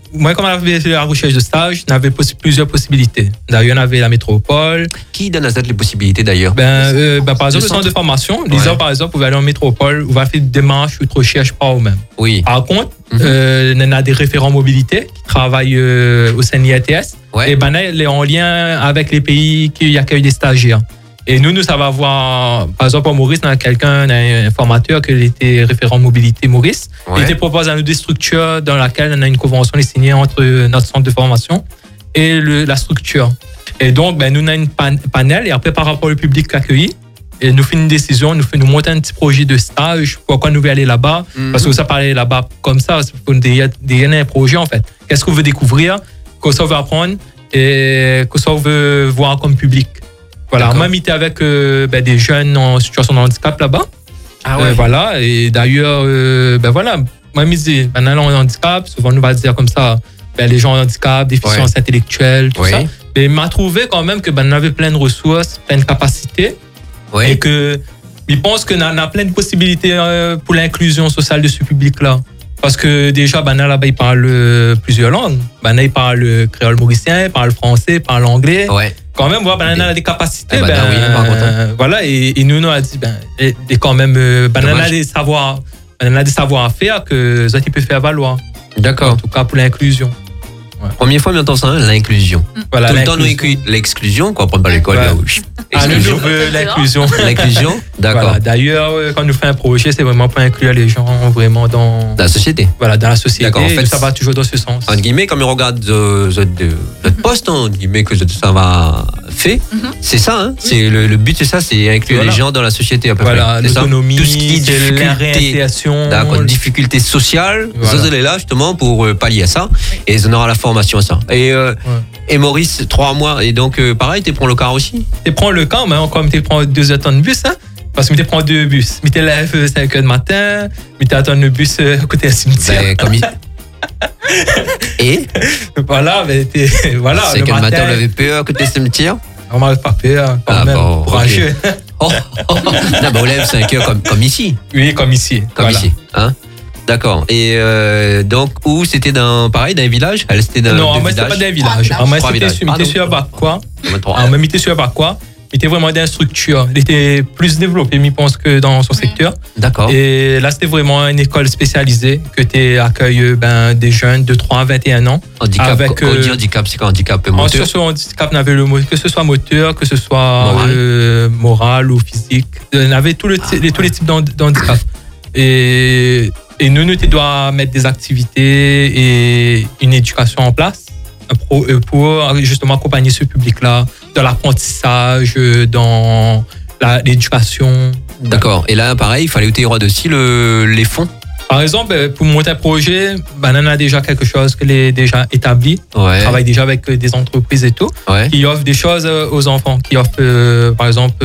D: moi, quand on avait fait la recherche de stage, on avait plusieurs possibilités. D'ailleurs, on avait la métropole.
A: Qui donne à ça les possibilités d'ailleurs?
D: Par exemple, le centre de formation, les gens, par exemple, pouvaient aller en métropole, ou va faire des démarches ou de recherche par eux-mêmes.
A: Oui.
D: Par contre, on a des référents mobilité qui travaillent au sein de l'IATS.
A: Ouais.
D: Et ben là, elle est en lien avec les pays qui accueillent des stagiaires. Et nous, ça va voir, par exemple, à Maurice, on a quelqu'un, un formateur qui était référent mobilité Maurice.
A: Ouais.
D: Il te propose à nous des structures dans laquelle on a une convention signée entre notre centre de formation et la structure. Et donc, nous, on a une panel, et après, par rapport au public accueilli, et nous faisons une décision, nous montons un petit projet de stage, pourquoi nous voulons aller là-bas, parce que ça, pas aller là-bas comme ça, c'est pour un projet, en fait. Qu'est-ce qu'on veut découvrir, qu'est-ce qu'on veut apprendre, et qu'est-ce qu'on veut voir comme public. Voilà, on m'a invité avec des jeunes en situation de handicap là-bas.
A: Ah ouais.
D: Voilà, et d'ailleurs, voilà, moi, je me dis, en allant en handicap, souvent, on va se dire comme ça, les gens en handicap, déficience intellectuelle, tout ça. Mais il m'a trouvé quand même que on avait plein de ressources, plein de capacités.
A: Ouais.
D: Et que je pense qu'on a plein de possibilités pour l'inclusion sociale de ce public-là. Parce que déjà, là-bas, ils parlent plusieurs langues. Ils parlent créole mauricien, ils parlent français, ils parlent anglais.
A: Ouais.
D: Quand même, on a des capacités.
A: Voilà,
D: et nous, on a dit, quand même, on a des savoir-faire que ça, tu peux faire valoir.
A: D'accord.
D: En tout cas, pour l'inclusion.
A: Ouais. Première fois, on entend ça, l'inclusion.
D: Voilà,
A: tout le temps, nous l'exclusion, quoi, prendre pas l'école.
D: Nous veut l'inclusion.
A: L'inclusion, d'accord.
D: Voilà. D'ailleurs, quand nous fait un projet, c'est vraiment pour inclure les gens vraiment dans
A: la société.
D: Voilà, dans la société.
A: D'accord, en fait,
D: ça va toujours dans ce sens.
A: En guillemets, comme on regarde notre poste, en guillemets, que ça va fait, c'est ça, hein. C'est le but, c'est ça, c'est inclure les gens dans la société à peu près.
D: Voilà, l'autonomie,
A: tout ce qui est
D: la réinsertion.
A: D'accord, difficultés sociales, ça, elle est là justement pour pallier à ça. Et on aura la formation à ça. Et Maurice, 3 mois, et donc pareil, tu prends le car aussi?
D: Tu prends le car, mais encore, tu prends 2 heures de bus, hein, parce que tu prends 2 bus. Tu te lèves 5 heures du matin, tu attends le bus à côté du cimetière.
A: Et
D: voilà, voilà.
A: C'est que le matin, on avait peur à côté du cimetière?
D: On n'avait pas peur, quand même, courageux.
A: Non, on lève 5 heures comme ici.
D: Oui, comme ici.
A: Ici, hein? D'accord. Et donc, où c'était d'un village?
D: Non, moi, c'était pas d'un village. Moi, c'était sur Bac-Quoi. Moi, j'étais sur Bac-Quoi. Il était vraiment dans une structure. Il était plus développé, je pense, que dans son secteur.
A: D'accord.
D: Et là, c'était vraiment une école spécialisée que tu accueilles des jeunes de 3 à 21 ans.
A: Handicap, quand on dit handicap, c'est quoi? Handicap moteur?
D: Sur handicap, on avait que ce soit moteur, que ce soit moral ou physique. On avait tous les types d'handicap. Et nous, nous devons mettre des activités et une éducation en place pour justement accompagner ce public-là dans l'apprentissage, dans l'éducation.
A: D'accord. Et là, pareil, il fallait aussi aussi les fonds.
D: Par exemple, pour monter un projet, on a déjà quelque chose qui est déjà établi.
A: Ouais.
D: On travaille déjà avec des entreprises et tout, qui offrent des choses aux enfants, qui offrent, par exemple,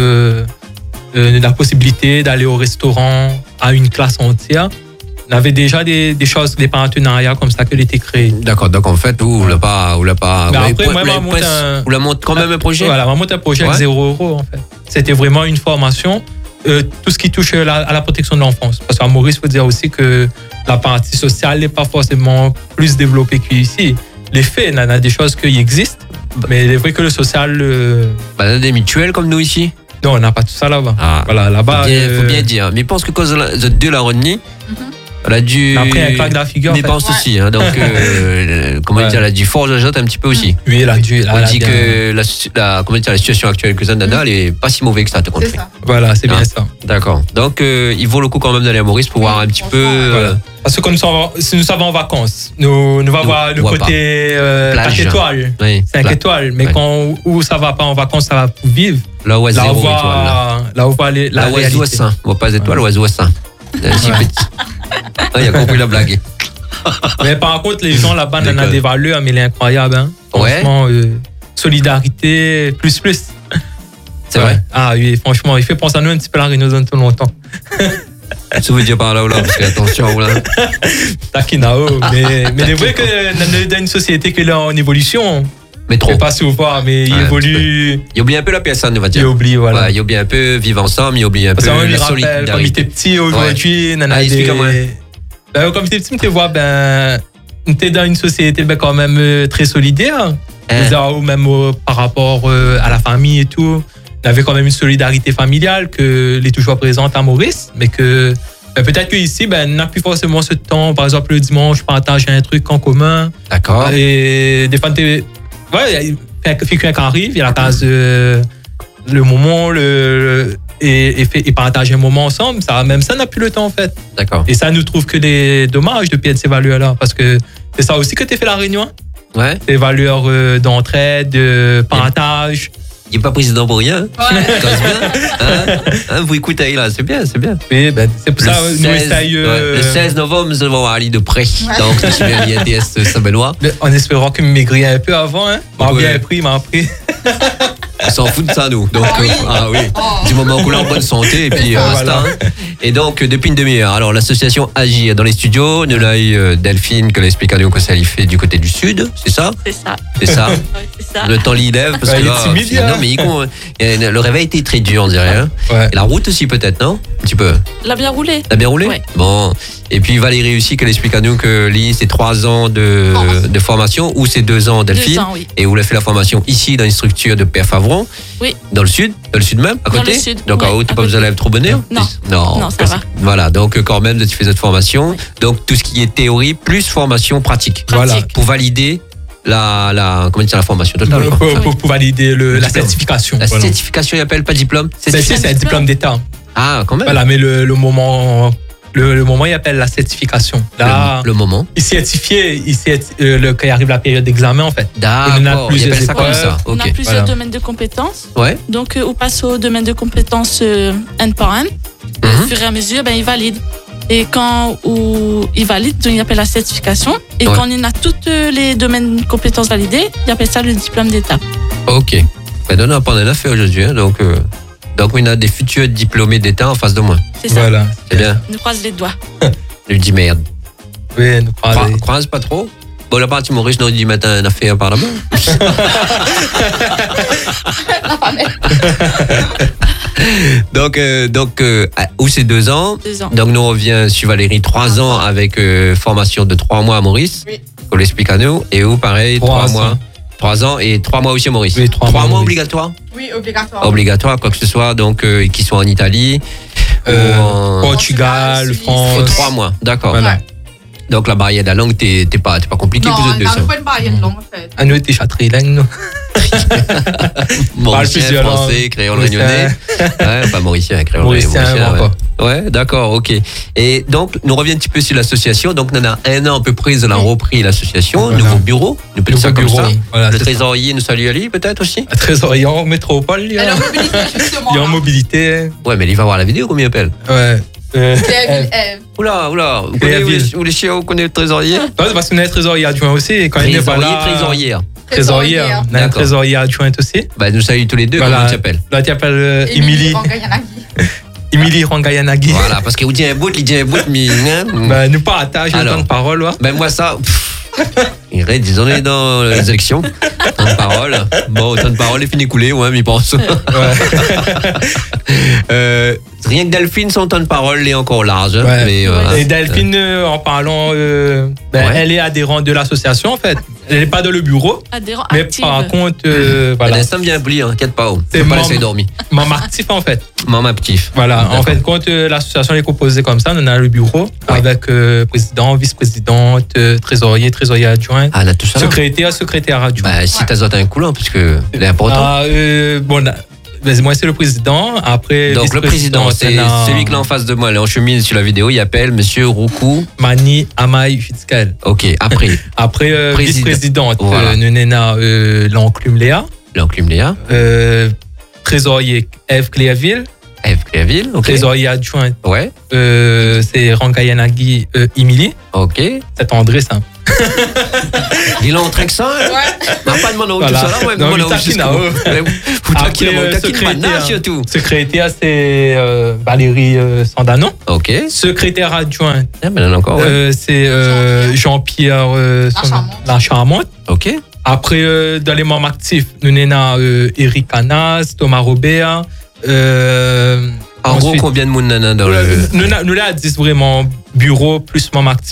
D: la possibilité d'aller au restaurant à une classe entière. On avait déjà des choses, des partenariats comme ça qui étaient créés.
A: D'accord, donc en fait, vous l'a pas.
D: Mais après, moi,
A: vous la monte quand même un projet?
D: Voilà, on monte un projet avec 0 € en fait. C'était vraiment une formation, tout ce qui touche à la protection de l'enfance. Parce qu'à Maurice, il faut dire aussi que la partie sociale n'est pas forcément plus développée qu'ici. Les faits, il y a des choses qui existent, mais il est vrai que le social.
A: Il y a des mutuelles comme nous ici?
D: Non, on n'a pas tout ça là-bas. Voilà, là-bas.
A: Faut bien dire. Mais je pense que quand vous êtes deux la retenue, elle a dû.
D: Après, un claque de la figure.
A: Mais pense aussi, hein, donc, comment dire, elle a dû fort jajoter un petit peu aussi.
D: Oui, elle a dû.
A: On dit que la situation actuelle que Nana, elle est pas si mauvaise que ça, te compte.
D: Voilà, c'est bien ça.
A: D'accord. Donc, il vaut le coup quand même d'aller à Maurice pour voir un petit peu.
D: Parce que comme si nous sommes en vacances, nous allons voir le côté 4 étoiles, 5 étoiles. Mais quand où ça va pas en vacances, ça va pour vivre.
A: Là où il y a 0 étoile.
D: Là où on va la réalité.
A: Oiseau on voit pas d'étoiles, oiseau sain. Si petit. Il a compris la blague.
D: Mais par contre, les gens là-bas, on a des valeurs, mais il est incroyable. Hein. Franchement, solidarité, plus.
A: C'est vrai?
D: Ah oui, franchement, il fait penser à nous un petit peu la Réunion tout longtemps.
A: Ça veut dire par là ou là, parce que attention, là.
D: Takinao, mais c'est vrai que dans une société qui est en évolution.
A: Mais trop.
D: Je ne sais pas si vous voyez, mais il évolue.
A: Il oublie un peu la personne, on va dire.
D: Il oublie, voilà.
A: Ouais, il oublie un peu vivre ensemble, il oublie un peu la solidarité.
D: Comme il était petit aujourd'hui,
A: explique-moi.
D: Comme il était petit, tu vois, on était dans une société quand même très solidaire. Ou même par rapport à la famille et tout. On avait quand même une solidarité familiale que est toujours présente à Maurice, mais que peut-être qu'ici, on n'a plus forcément ce temps. Par exemple, le dimanche, partager un truc en commun.
A: D'accord.
D: Et des fois, quelqu'un qui arrive, il y a la case le moment, et partager un moment ensemble. Même ça n'a plus le temps, en fait.
A: D'accord.
D: Et ça nous trouve que des dommages de perdre ces valeurs-là. Parce que c'est ça aussi que tu as fait la réunion.
A: Ouais.
D: Des valeurs d'entraide, de partage.
A: Il n'est pas président pour rien.
F: Ouais.
A: Bien. Vous écoutez là, c'est bien, c'est bien.
D: Oui, c'est pour ça nous essayons.
A: Le 16 novembre, nous allons aller de près. Donc, je suis bien l'INTS Saint-Benoît.
D: En espérant qu'il me maigrit un peu avant. Hein. M'a bien pris.
A: On s'en fout de ça, nous. Donc, oui. Du moment qu'on est en bonne santé, et puis basta. Et donc, depuis une demi-heure, alors l'association agit dans les studios. Nous avons eu Delphine, que l'explique à nous que ça y fait du côté du sud, c'est ça?
E: C'est ça.
A: C'est ça.
E: Ouais, c'est ça.
A: Le temps l'élève, parce que
D: il
A: là,
D: est timide,
A: non, mais le réveil était très dur, on dirait. Hein.
D: Ouais.
A: Et la route aussi, peut-être, non? Un petit peu.
E: Il a bien roulé.
A: T'as bien roulé?
E: Ouais.
A: Bon. Et puis Valérie aussi, qu'elle explique à nous que l'IS, c'est 3 ans de formation, ou c'est 2 ans, Delphine.
E: 2 ans, oui.
A: Et vous avez fait la formation ici, dans une structure de Père Favron.
E: Oui.
A: Dans le sud même, à
E: Dans
A: côté.
E: le sud,
A: Donc,
E: ouais,
A: en haut, t'es
E: à
A: pas besoin
E: côté.
A: d'aller trop bonheur?
E: Non, ça va.
A: Voilà, donc quand même, tu fais cette formation. Donc, tout ce qui est théorie, plus formation pratique.
E: Pratique.
A: Voilà, pour valider la formation totale.
D: Pour valider la certification.
A: La certification, il appelle pas diplôme?
D: C'est un diplôme d'État.
A: Ah, quand même.
D: Voilà, mais le moment, il appelle la certification. Là,
A: le moment.
D: il certifie, quand il arrive la période d'examen, en fait.
A: D'accord, il appelle ça comme ça.
E: On a
A: Ok.
E: plusieurs domaines de compétences.
A: Ouais.
E: Donc, on passe au domaine de compétences un par un. Au fur et à mesure, il valide. Et quand il valide, donc il appelle la certification. Et quand on a tous les domaines de compétences validés, il appelle ça le diplôme d'État.
A: Ok. Ben, on a pas en fait aujourd'hui. Hein, donc, on a des futurs diplômés d'État en face de moi.
E: C'est ça.
D: Voilà.
A: C'est bien.
E: On croise les doigts.
A: Je lui dis merde.
D: Oui, nous croisons.
A: Croise pas trop. Bon, la partie Maurice, nous, du matin, on a fait par là-bas. Donc, où c'est 2 ans.
E: 2 ans.
A: Donc, nous, on revient sur Valérie, 3 ans avec formation de 3 mois à Maurice.
F: Oui.
A: On l'explique à nous. Et où, pareil, 3 mois. 3 ans et 3 mois aussi à Maurice.
D: Oui, 3
A: mois
D: Maurice.
A: obligatoires.
F: Oui, obligatoire.
A: Obligatoire, quoi que ce soit. Donc, qui soit en Italie. Ou en
D: Portugal,
F: Suisse.
D: France.
A: 3 mois. D'accord.
D: Voilà.
A: Donc, la barrière de la langue, t'es pas compliqué
F: Non,
A: pour
F: on
A: eux deux,
F: n'a
A: ça.
F: pas une barrière de langue, en fait.
D: À nous, t'es châtrilingue, nous.
A: Mauricien,
D: plusieurs
A: français,
D: langues.
A: créole réunionnais. Ouais, pas mauricien, créole
D: Mauricien,
A: ouais.
D: encore.
A: Ouais, d'accord, ok. Et donc, nous revenons un petit peu sur l'association. Donc, on a 1 an à peu près, on a repris l'association,
D: Voilà.
A: nouveau bureau, nous peut dire ça comme
D: bureau,
A: ça.
D: voilà,
A: Le
D: c'est
A: trésorier nous salue Ali, peut-être aussi.
D: ça. Trésorier en métropole, il y
F: Elle
D: a
F: est en mobilité, justement.
D: il y a en
F: là.
D: mobilité.
A: Ouais, mais il va voir la vidéo, combien il appelle.
D: Ouais.
F: C'est Eve.
A: Oula, vous
D: Ville.
A: connaissez le trésorier?
D: Ouais, c'est parce qu'on a un trésorier adjoint aussi. Et quand il n'est pas
A: Trésorier,
D: là.
A: trésorière.
D: Trésorier. On a un
A: D'accord.
D: trésorier adjoint aussi.
A: Bah, nous saluons tous les deux,
D: Voilà.
A: comment tu t'appelles?
D: Là, tu appelles Émilie Rangayanagi.
A: Voilà, parce que vous dites un bout, il dit un bout, mais.
D: Bah, nous partage le
A: Alors.
D: temps de parole. Ouais.
A: Ben moi ça, il reste, disons, on est dans les élections. Temps de parole. Bon, temps de parole est fini coulé, ouais, mais il pense. Rien que Delphine, son temps de parole est encore large. Hein,
D: Ouais.
A: mais,
D: Et Delphine, en parlant,
A: Ouais.
D: elle est adhérente de l'association en fait. Elle n'est pas dans le bureau,
E: Adhérent
D: mais
E: active.
D: par contre,
A: voilà.
D: voilà,
A: L'instant bien pli, hein, inquiète pas.
D: C'est
A: C'est pas
D: membre.
A: laisser dormir.
D: membre actif en fait.
A: Maman actif.
D: Voilà,
A: D'accord.
D: en fait, quand l'association est composée comme ça, on a le bureau avec président, vice-présidente, trésorier adjoint,
A: Ah, on a tout ça. là.
D: secrétaire adjoint.
A: Bah, si t'as zoté un coup là, parce que c'est important.
D: Bon, moi c'est le président. Après,
A: Donc le président, c'est
D: vice-président,
A: celui qui est en face de moi, là, en chemise sur la vidéo, il appelle Monsieur Roukou.
D: Mani Amaï Fitzkel.
A: Ok, après,
D: Après,
A: Président.
D: vice-présidente,
A: Voilà.
D: Nunena L'Enclume Léa.
A: l'enclume Léa,
D: Trésorier Eve Cléaville.
A: Eve Cléaville, ok.
D: Trésorier adjoint,
A: Ouais,
D: c'est Rangayanagi Emily.
A: ok.
D: C'est André, ça.
A: Il est en train que ça, hein?
F: Ouais.
A: Non, pas de mon
D: Voilà.
A: tout ça là, ouais,
D: Non,
A: moi,
D: mais
A: là,
D: taquine,
A: jusqu'au
D: ah,
A: bout.
D: ouais.
A: Ouais, vous taquinez,
D: Après,
A: vous taquinez
D: secrétaire.
A: maintenant, surtout.
D: Secrétaire, c'est Valérie Sandanon.
A: Ok.
D: Secrétaire adjoint,
A: Ah, ben, là encore, ouais.
D: c'est Jean-Pierre La Charmante.
A: Ok.
D: Après, dans les membres actifs, nous avons Eric Canas, Thomas Robert.
A: En gros,
D: ensuite,
A: combien de monde nana dans le.
D: nous là, 10 vraiment bureau plus membres actifs.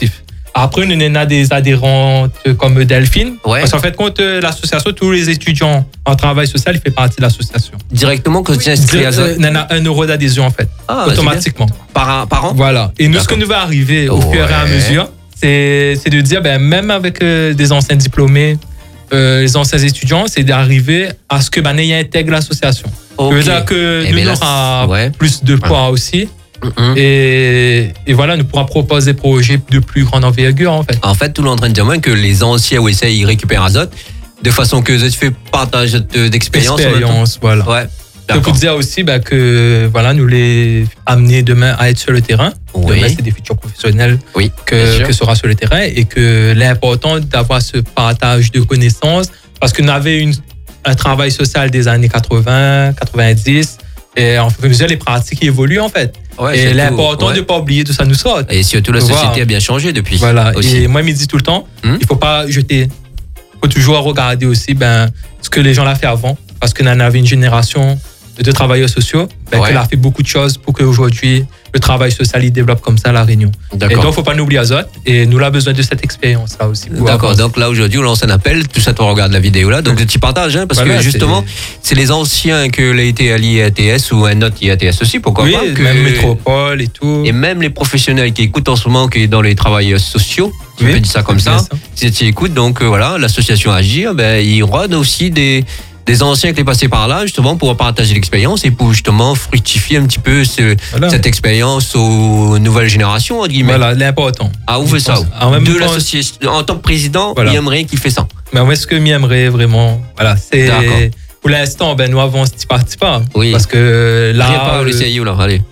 D: Après, nous avons des adhérentes comme Delphine.
A: Ouais.
D: Parce qu'en fait, quand l'association, tous les étudiants en travail social, ils font partie de l'association.
A: Directement quand tu inscris à Zot.
D: Il y en a 1 euro d'adhésion, en fait.
A: Ah,
D: automatiquement.
A: Par an.
D: Voilà. Et nous, ce
A: D'accord.
D: que nous va arriver au fur et à
A: Ouais.
D: mesure, c'est de dire, même avec des anciens diplômés, les anciens étudiants, c'est d'arriver à ce que ils intègrent l'association. Ça veut dire que
A: Eh
D: nous
A: ben là,
D: aura
A: ouais.
D: plus de poids aussi.
A: Mhm.
D: Et voilà, nous pourrons proposer des projets de plus grande envergure, en fait.
A: En fait, tout le monde est en train de dire même que les anciens OSA, ils récupèrent Azot de façon que tu fais partage d'expérience. en même temps.
D: Expérience, voilà.
A: Ouais.
D: Je peux
A: D'accord.
D: dire aussi que voilà, nous les amener demain à être sur le terrain.
A: Oui.
D: Demain, c'est des futurs professionnels
A: Oui. bien sûr.
D: que sera sur le terrain et que l'important d'avoir ce partage de connaissances parce qu'on avait un travail social des années 80, 90 et en fait, les pratiques évoluent en fait.
A: Ouais,
D: et
A: surtout,
D: l'important
A: ouais.
D: de ne pas oublier tout ça nous sort.
A: Et surtout, la
D: Voilà.
A: société a bien changé depuis.
D: Voilà.
A: Aussi.
D: Et moi, il me dit tout le temps, il faut pas jeter. Il faut toujours regarder aussi ce que les gens l'ont fait avant. Parce qu'on en avait une génération de travailleurs sociaux
A: Ouais.
D: qui a fait beaucoup de choses pour qu'aujourd'hui, le travail social il développe comme ça à La Réunion. Et donc, il ne faut pas nous oublier Azot. Et nous avons besoin de cette expérience-là aussi. pour
A: D'accord,
D: avancer.
A: donc là aujourd'hui on lance un appel, tout ça tu regardes la vidéo là, donc tu partages parce
D: Voilà,
A: que justement c'est les anciens que l'ont été à l'IATS ou un autre IATS aussi, pourquoi
D: Oui,
A: pas que-
D: même métropole et tout.
A: et même les professionnels qui écoutent en ce moment, qui est dans les travailleurs sociaux, je
D: Oui,
A: peux dire ça comme
D: c'est
A: ça, si tu écoutes, donc voilà, l'association Agir, il rôde aussi des anciens qui sont passés par là justement pour partager l'expérience et pour justement fructifier un petit peu
D: Voilà.
A: cette expérience aux nouvelles générations entre guillemets.
D: Voilà, l'important.
A: Ah, où fait ça
D: En même
A: de
D: temps,
A: l'association en tant que président,
D: Voilà.
A: il aimerait qu'il fait ça.
D: mais moi, ce que j'aimerais vraiment, voilà, c'est.
A: D'accord.
D: Pour l'instant, nous avons petit parti pas.
A: Oui.
D: Parce que là.
A: Rien pas le CIO là, allez.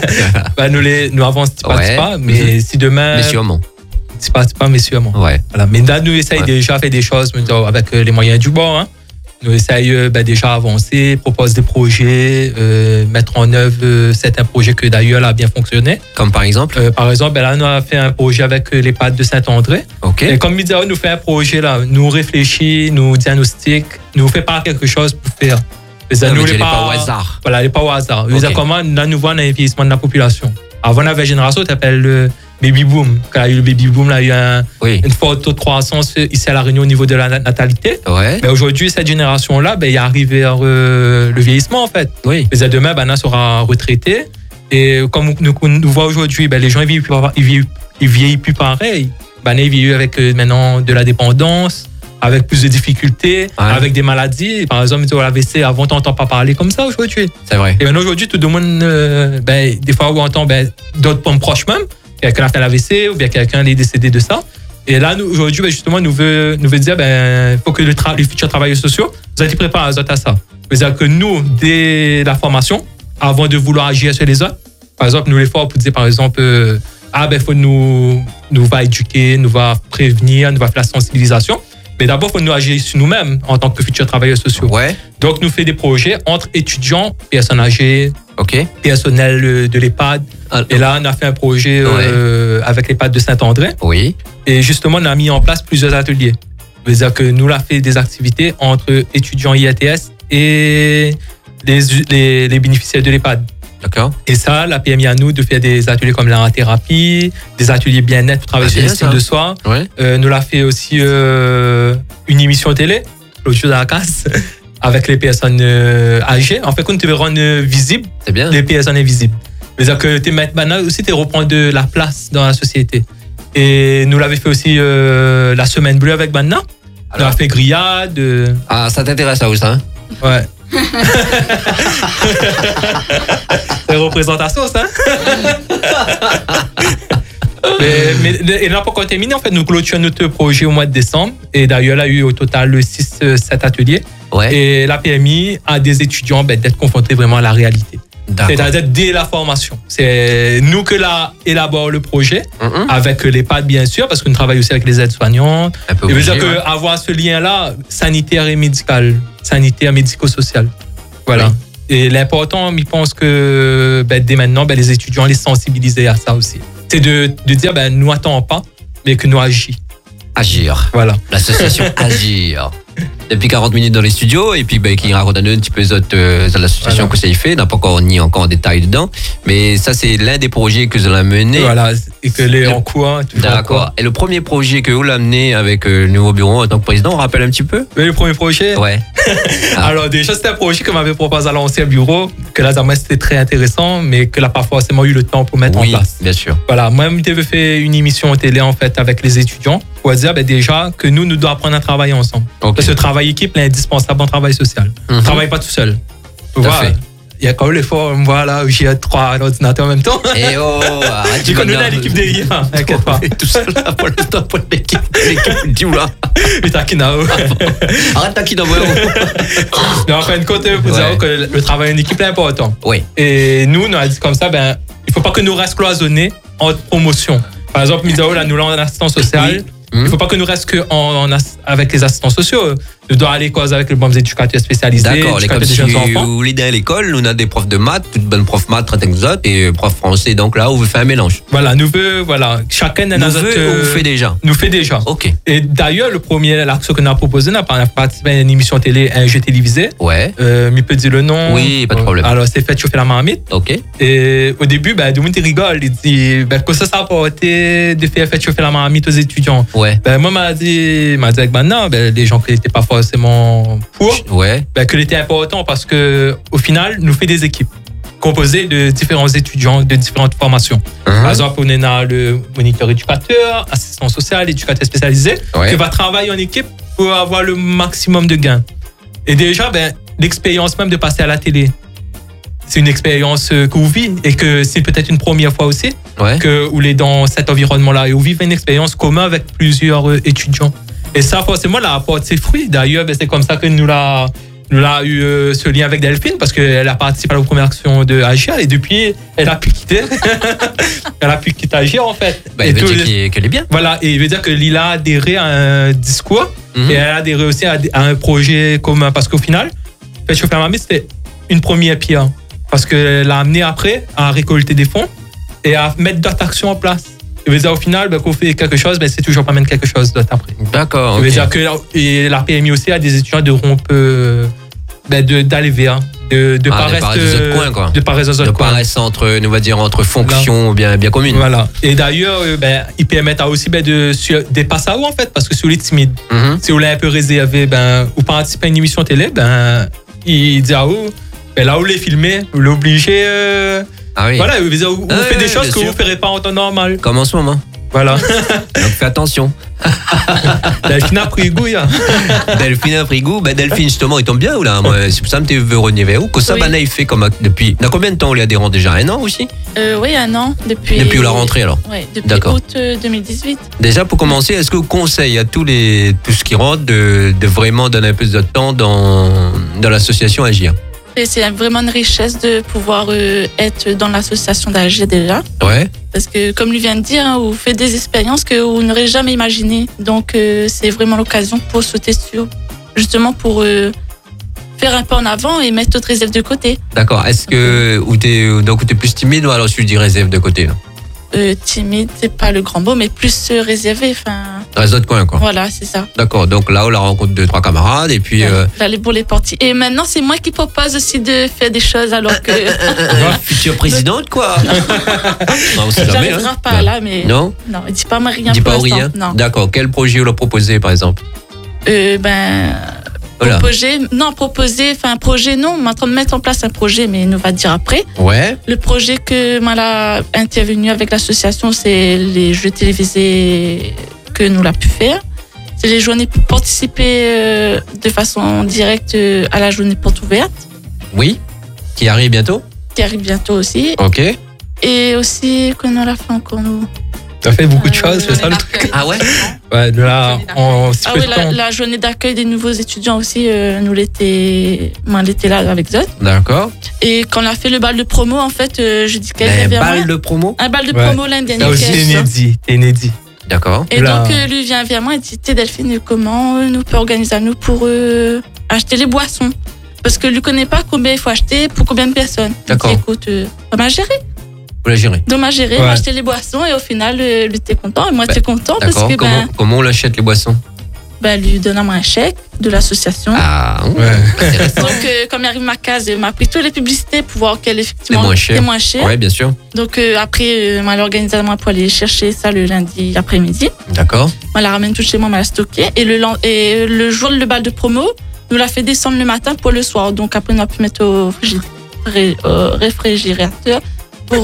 D: Nous avons petit parti
A: Ouais.
D: pas. Mais si demain.
A: Mais sûrement.
D: Petit parti pas, mais sûrement.
A: Ouais.
D: Voilà. Mais là, nous essayons
A: Ouais.
D: déjà de faire des choses avec les moyens du bord. Hein. Nous essayons déjà avancer, proposer des projets, mettre en œuvre certains projets que d'ailleurs a bien fonctionné.
A: Comme par exemple.
D: Par exemple, là, nous avons fait un projet avec les PAD de Saint-André.
A: Ok.
D: Et comme Midia nous fait un projet là, nous réfléchit, nous diagnostique, nous fait pas quelque chose pour faire.
A: Ça
D: nous
A: veut dire
D: les
A: pas au hasard.
D: Voilà, il n'est pas au hasard.
A: Ok.
D: Okay. Comment là, nous voyons un vieillissement de la population. Avant, on avait une génération qui s'appelle le baby boom. Quand il y a eu le baby boom, là, il y a
A: Oui.
D: une forte taux de croissance ici à La Réunion au niveau de la natalité.
A: Ouais.
D: Mais aujourd'hui, cette génération-là, il est arrivé vers le vieillissement, en fait.
A: Oui.
D: Mais demain, on sera retraité. Et comme nous voyons aujourd'hui, les gens ils vieillissent plus pareil. Ils vieillissent avec maintenant de la dépendance, avec plus de difficultés, avec des maladies. Par exemple, l'AVC, avant, on n'entend pas parler comme ça aujourd'hui.
A: C'est vrai.
D: Et maintenant, aujourd'hui, tout le monde, des fois, on entend d'autres proches même, quelqu'un a fait l'AVC ou bien quelqu'un est décédé de ça. Et là, aujourd'hui, justement, nous veut dire, faut que les futurs travailleurs sociaux, vous êtes préparés à ça. C'est-à-dire que nous, dès la formation, avant de vouloir agir sur les autres, par exemple, nous les forts pour dire, par exemple, faut nous va éduquer, nous va prévenir, nous va faire la sensibilisation. Mais d'abord, il faut nous agir sur nous-mêmes en tant que futurs travailleurs sociaux.
A: Ouais.
D: Donc, nous faisons des projets entre étudiants, personnes âgées,
A: Ok.
D: personnel de l'EHPAD. Et là, on a fait un projet avec l'EHPAD de Saint-André.
A: Oui.
D: Et justement, on a mis en place plusieurs ateliers. C'est-à-dire que nous, on a fait des activités entre étudiants IATS et les bénéficiaires de l'EHPAD.
A: D'accord.
D: Et ça, la PMI à nous de faire des ateliers comme la thérapie, des ateliers bien-être pour travailler sur
A: bien,
D: l'estime
A: ça.
D: de soi.
A: Ouais.
D: Nous l'a fait aussi une émission télé, l'autre chose à la casse, avec les personnes âgées. En fait, quand tu veux rendre visible
A: C'est bien.
D: les personnes invisibles. C'est-à-dire que tu maintenant aussi tu reprends de la place dans la société. Et nous l'avons fait aussi la semaine bleue avec Banna. On a fait grillade.
A: Ah, ça t'intéresse ça, ça hein?
D: Ouais. C'est représentation, ça. mais il n'a pas encore terminé. En fait, nous clôturons notre projet au mois de décembre. Et d'ailleurs, il y a eu au total 6-7 ateliers.
A: Ouais.
D: Et la PMI a des étudiants d'être confrontés vraiment à la réalité.
A: D'accord.
D: C'est-à-dire dès la formation. C'est nous que là élabore le projet, avec les PAD bien sûr, parce qu'on travaille aussi avec les aides-soignantes.
A: Un peu
D: Et veut
A: obligé,
D: dire
A: ouais.
D: qu'avoir ce lien-là, sanitaire et médical, sanitaire, médico-social. Voilà.
A: Oui.
D: Et l'important, je pense que dès maintenant, les étudiants, les sensibiliser à ça aussi. C'est de dire, nous n'attendons pas, mais que nous agissons.
A: Agir.
D: Voilà.
A: L'association Agir. Depuis 40 minutes dans les studios et puis qui raconte un petit peu les autres l'association que ça y fait. On n'a pas encore ni encore en détail dedans, mais ça c'est l'un des projets que vous avez mené.
D: Voilà, et que les en cours.
A: D'accord. Et le premier projet que vous l'avez amené avec le nouveau bureau en tant que président, on rappelle un petit peu?
D: Oui, le premier projet.
A: Ouais.
D: Alors déjà c'était un projet que m'avait proposé à l'ancien bureau, que là c'était très intéressant, mais que là pas forcément eu le temps pour mettre en place.
A: Bien sûr.
D: Voilà, moi j'avais fait une émission télé en fait avec les étudiants pour dire déjà que nous devons apprendre à travailler ensemble.
A: Okay.
D: Parce que le travail équipe est indispensable en travail social. On ne travaille pas tout seul.
A: Tout à fait.
D: Il y a quand même les formes, voilà, où j'ai 3 ordinateurs en même temps.
A: Et arrête,
D: tu connais l'équipe derrière, t'inquiète pas.
A: Tout seul là pour l'instant pour l'équipe dis-moi.
D: Mais taquinao.
A: Arrête taquinao.
D: Mais en fin de compte, il faut dire que le travail en équipe est important.
A: Oui.
D: Et nous, on a dit comme ça, il faut pas que nous restent cloisonnés en promotion. Par exemple, Midao, là, nous l'avons en assistance sociale.
A: Oui.
D: Il ne faut pas que nous restent que avec les assistants sociaux. Nous devons aller avec les bons éducateurs spécialisés.
A: D'accord, comme si vous voulez dans l'école, nous on a des profs de maths, toutes bonnes profs maths, très exotes, et profs français. Donc là, on veut faire un mélange.
D: Voilà, chacun a notre.
A: Vous fait déjà.
D: Nous fait déjà.
A: Ok.
D: Et d'ailleurs, le premier l'action qu'on a proposé, on a participé à une émission télé, un jeu télévisé.
A: Ouais.
D: Mais peut dire le nom.
A: Oui, pas de problème.
D: Alors, c'est fait chauffer la marmite.
A: Ok.
D: Et au début, tout le monde rigole. Il dit, que ça a apporté de faire chauffer la marmite aux étudiants.
A: Ouais.
D: Moi, m'a dit non, les gens qui n'étaient pas forcément pour, que c'était important parce que au final, nous fait des équipes composées de différents étudiants de différentes formations. Par exemple, on a le moniteur éducateur, assistant social, éducateur spécialisé, qui va travailler en équipe pour avoir le maximum de gains. Et déjà, l'expérience même de passer à la télé, c'est une expérience que vous vivez et que c'est peut-être une première fois aussi que vous êtes dans cet environnement-là et vous vivez une expérience commune avec plusieurs étudiants. Et ça, forcément, là, apporte ses fruits. D'ailleurs, c'est comme ça que nous l'a eu ce lien avec Delphine parce qu'elle a participé à la première action de Agir et depuis, elle a pu quitter. Elle a pu quitter Agir, en fait.
A: Il veut dire qu'elle est bien.
D: Voilà, et il veut dire que Lila a adhéré à un discours et elle a adhéré aussi à un projet commun parce qu'au final, Faites chauffer la marmite, c'était une première pierre. Parce qu'elle a amené après à récolter des fonds et à mettre d'autres actions en place. Ça veut dire au final, qu'on fait quelque chose, c'est toujours pas mettre quelque chose d'autre après.
A: D'accord.
D: Ça veut dire que la permis aussi à des étudiants de rompre, d'aller vers, de pas
A: rester entre fonctions bien communes.
D: Voilà. Et d'ailleurs, ils permettent aussi de passer à où en fait, parce que si vous êtes timide, si vous l'avez un peu réservé, ou participer à une émission télé, il dit à où, là où les filmer, vous l'obligez. Voilà, vous faites des choses que vous ne ferez pas en temps normal.
A: Comme en ce moment.
D: Voilà.
A: Donc fais attention.
D: Delphine a pris goût,
A: Delphine a pris goût. Delphine, justement, il tombe bien ou là? Moi, c'est pour ça que tu veux revenir vers où? Que ça, il fait comme depuis. Dans combien de temps on lui adhérent déjà? 1 an aussi?
E: Oui, 1 an. Depuis
A: la rentrée alors?
E: Oui, depuis août 2018.
A: Déjà, pour commencer, est-ce que vous conseillez à tout ce qui rentre de vraiment donner un peu de temps dans l'association Agir?
E: C'est vraiment une richesse de pouvoir être dans l'association d'Agir déjà.
A: Ouais.
E: Parce que, comme lui vient de dire, vous faites des expériences que vous n'aurez jamais imaginées. Donc, c'est vraiment l'occasion pour sauter sur, justement pour faire un pas en avant et mettre d'autres réserves de côté.
A: D'accord. Est-ce que t'es plus timide ou alors tu dis réserve de côté là?
E: Timide, c'est pas le grand mot, mais plus réservé.
A: Réseau de coin, quoi.
E: Voilà, c'est ça.
A: D'accord, donc là, on la rencontre 2-3 camarades et puis.
E: D'aller pour les parties. Et maintenant, c'est moi qui propose aussi de faire des choses alors que.
A: Future présidente, quoi. Non, c'est jamais.
E: J'arriverai pas là, mais.
A: Non.
E: Non, dis pas rien.
A: Dis pas rien.
E: Non.
A: D'accord. Quel projet vous leur proposez, par exemple?
E: Voilà. Un projet, non, on est en train de mettre en place un projet, mais il nous va dire après.
A: Ouais.
E: Le projet que m'a intervenu avec l'association, c'est les jeux télévisés que nous l'a pu faire. C'est les journées pour participer de façon directe à la journée porte ouverte.
A: Oui. Qui arrive bientôt?
E: Qui arrive bientôt aussi.
A: Ok.
E: Et aussi, qu'on a fait encore nous.
D: Ça fait beaucoup de choses, c'est ça le truc.
A: Ah ouais?
D: Ouais, de là,
E: la journée d'accueil des nouveaux étudiants aussi, nous l'été là avec Zot.
A: D'accord.
E: Et quand on a fait le bal de promo, en fait, je dis qu'elle
A: vient vers moi. Un bal de promo?
E: Un bal de promo l'année dernière.
D: Ça aussi, inédit.
A: D'accord.
E: Et donc, lui vient vers moi et dit, Delphine, comment nous peut organiser à nous pour acheter les boissons? Parce que lui connaît pas combien il faut acheter pour combien de personnes.
A: D'accord.
E: Écoute, on m'a géré.
A: Vous la gérez?
E: Donc, m'a géré, acheter les boissons et au final, lui était content et moi, t'es content parce que
A: comment on l'achète les boissons?
E: lui donnant un chèque de l'association.
A: Ah,
D: Ouais.
E: Donc, comme il arrive ma case, il m'a pris toutes les publicités pour voir qu'elle effectivement
A: c'est moins cher.
E: cher.
A: Ouais, bien sûr.
E: Donc, après, m'a organisé à moi pour aller chercher ça le lundi après-midi.
A: D'accord.
E: On la ramène tout chez moi, m'a la stocké. Et le jour le bal de promo, nous l'a fait descendre le matin pour le soir. Donc, après, on a pu mettre au réfrigérateur pour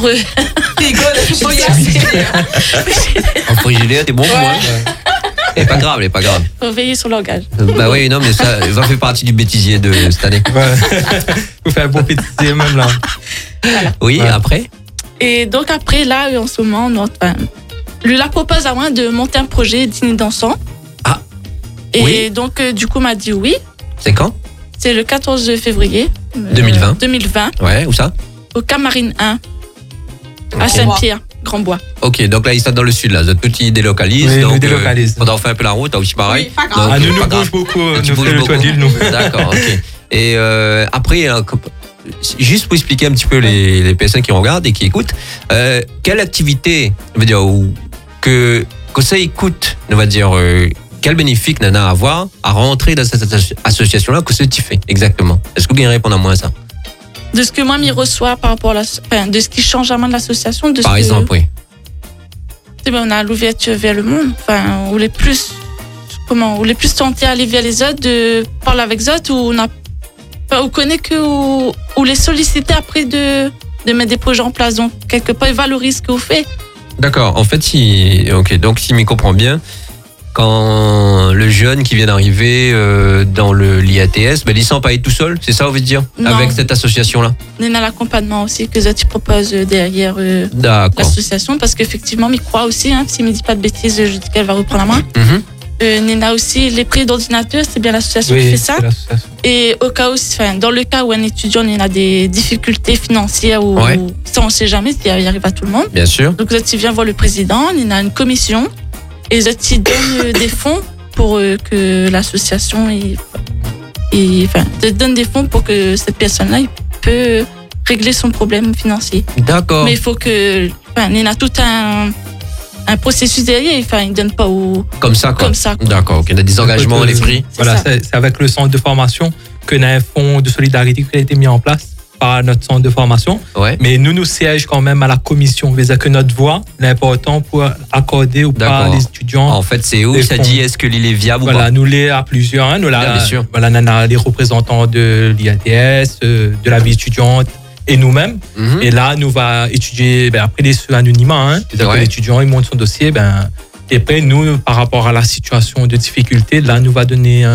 A: En frigidaire, t'es bon pour moi. Elle est pas grave.
E: pour veiller sur l'orgage.
A: Bah oui, non, mais ça va faire partie du bêtisier de cette année.
D: Ouais. Vous faites un bon pétitier même là.
A: Oui,
D: Ouais.
A: après.
E: Et donc, après, là, en ce moment, lui la propose à moi de monter un projet dîner dansant.
A: Ah.
E: Et
A: Oui.
E: donc, du coup, m'a dit oui.
A: C'est quand?
E: C'est le 14 février
A: 2020.
E: 2020,
A: Ouais, où ça?
E: au Camarine 1, à Saint-Pierre, Grand-Bois.
A: Ok, donc là, ils sont dans le sud, là. Tout petit délocalise.
D: Oui,
A: donc,
D: nous délocalise.
A: faudra faire un peu la route, là aussi pareil.
F: Oui, pas grave.
D: Ah, nous
A: pas grave.
D: bouge beaucoup,
A: Tu
D: nous
A: bouges
D: fait le toit
A: beaucoup.
D: d'île, nous.
A: D'accord, ok. Et après, juste pour expliquer un petit peu les personnes qui regardent et qui écoutent, quelle activité, on va dire, que ça écoute, on va dire, quel bénéfice Nana a à avoir à rentrer dans cette association-là, que ce que tu fais exactement? Est-ce que vous pouvez répondre à moi à ça?
E: De ce que moi m'y reçois par rapport à de ce qui change à moi de l'association. De ce
A: Par
E: que-
A: exemple, oui.
E: On a l'ouverture vers le monde, où les plus tentés à aller vers les autres, de parler avec les autres, où on connaît où les solliciter après de mettre des projets en place. Donc, quelque part, ils valorisent ce que vous faites.
A: D'accord. En fait, donc si je m'y comprends bien, quand le jeune qui vient d'arriver dans l'IATS, il ne sent pas être tout seul, c'est ça, on veut dire,
E: Non.
A: avec cette association-là?
E: On a l'accompagnement aussi que les autres ils proposent derrière
A: D'accord.
E: l'association, parce qu'effectivement, ils croient aussi, s'il ne me dit pas de bêtises, je dis qu'elle va reprendre la main.
A: Mhm.
E: Nena aussi, les prix d'ordinateur, c'est bien l'association qui
D: Oui,
E: fait ça.
D: c'est l'association.
E: Et au cas où, dans le cas où un étudiant a des difficultés financières ou
A: Ouais.
E: ça on sait jamais, il arrive à tout le monde.
A: Bien sûr.
E: Donc les autres, ils viennent voir le président, il a une commission et les autres, ils donnent des fonds pour que l'association donne des fonds pour que cette personne-là il peut régler son problème financier.
A: D'accord.
E: Mais il faut que il a tout un processus derrière, il ne donne pas
A: Comme ça, quoi.
E: comme ça, quoi.
A: D'accord, ok. On a des engagements,
D: Donc,
A: les prix.
D: Voilà,
E: ça.
D: c'est avec le centre de formation qu'on a un fonds de solidarité qui a été mis en place par notre centre de formation.
A: Ouais.
D: Mais nous sièges quand même à la commission. C'est-à-dire que notre voix est important pour accorder ou pas
A: D'accord.
D: les étudiants.
A: En fait, c'est où
D: Les
A: ça
D: fonds.
A: dit est-ce que l'île est viable ou
D: Voilà,
A: pas?
D: nous les à plusieurs. Hein, nous
A: Bien sûr.
D: voilà, on a les représentants de l'IATS, de la vie étudiante et nous-mêmes.
A: Mhm.
D: Et là, nous va étudier après les anonymat. C'est-à-dire
A: Ouais.
D: que l'étudiant il monte son dossier. Et après, nous, par rapport à la situation de difficulté, là, nous va donner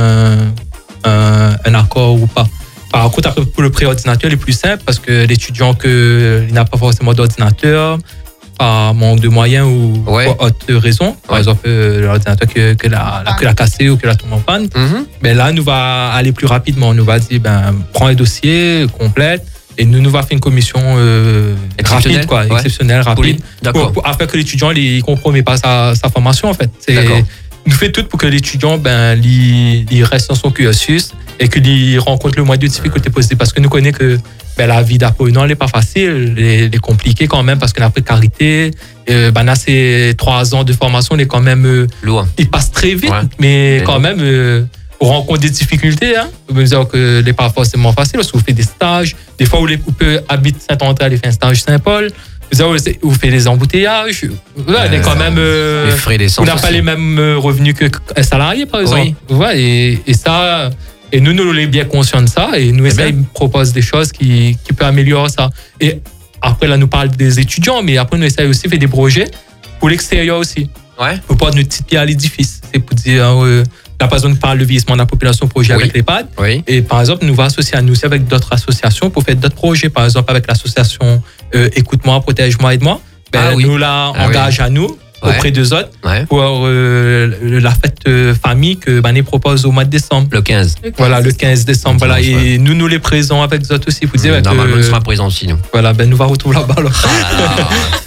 D: un accord ou pas. Par contre, après, pour le pré-ordinateur, il est plus simple parce que l'étudiant il n'a pas forcément d'ordinateur, par manque de moyens ou
A: Ouais.
D: pour autre raison, par
A: Ouais.
D: exemple l'ordinateur que l'a cassé ou que la tombe en panne,
A: Mhm.
D: là, nous va aller plus rapidement. Nous va dire, prends un dossier, complète, et nous va faire une commission
A: Exceptionnelle,
D: rapide, quoi,
A: ouais.
D: exceptionnelle,
A: Pour lui.
D: rapide,
A: D'accord.
D: afin que l'étudiant ne compromet pas sa formation, en fait.
A: D'accord.
D: Nous fait tout pour que l'étudiant il reste dans son cursus et qu'il rencontre le moins de difficultés possibles. Parce que nous connaissons que la vie d'apprenant n'est pas facile, elle est compliquée quand même parce que la précarité, là, ces 3 ans de formation, elle est quand même,
A: Loin.
D: il passe très vite,
A: Ouais.
D: mais quand même, on rencontre des difficultés. On peut dire que n'est pas forcément facile parce que vous faites des stages. Des fois, vous peut habiter Saint-André, aller faire un stage Saint-Paul. Vous faites des embouteillages. Là, on est quand même.
A: Les frais
D: On
A: d'essence.
D: n'a pas
A: aussi.
D: les mêmes revenus qu'un salarié, par exemple.
A: Oui.
D: Ouais, et ça, et nous sommes bien conscients de ça, et nous
A: C'est bien.
D: essayons de proposer des choses qui peuvent améliorer ça. Et après, là, nous parle des étudiants, mais après, nous essayons aussi de faire des projets pour l'extérieur aussi.
A: Ouais.
D: Pour pas notre petite pierre à l'édifice. C'est pour dire, la personne parle de vieillissement de la population, projet
A: Oui.
D: avec l'EHPAD.
A: Oui.
D: Et par exemple, nous va associer à nous aussi avec d'autres associations pour faire d'autres projets. Par exemple, avec l'association Écoute-moi, Protège-moi, Aide-moi.
A: Ah oui.
D: Nous la
A: Ah
D: engage à nous
A: Ouais.
D: auprès d'eux autres
A: Ouais.
D: pour la fête famille que Bané propose au mois de décembre.
A: Le 15.
D: Voilà, le 15 décembre. Voilà.
A: Dimanche,
D: Et nous les présents avec eux autres aussi. Pour dire
A: Normalement,
D: que,
A: on sera présent aussi, nous.
D: voilà, nous va retrouver là-bas. alors.
A: Ah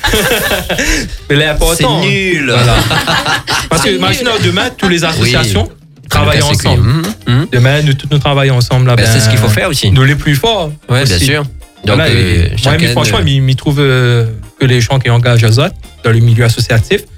D: Mais l'important.
A: C'est nul.
D: Voilà. Parce que imagine demain, toutes les associations travaillent
A: C'est clair.
D: ensemble.
A: Mhm. Mhm.
D: Demain, nous tous nous travaillons ensemble. Là,
A: C'est ce qu'il faut faire aussi.
D: Nous les plus forts.
A: Ouais, bien
D: aussi.
A: sûr. Donc,
D: Voilà, et moi,
A: chacun,
D: mais franchement, il trouve que les gens qui engagent eux autres dans le milieu associatif,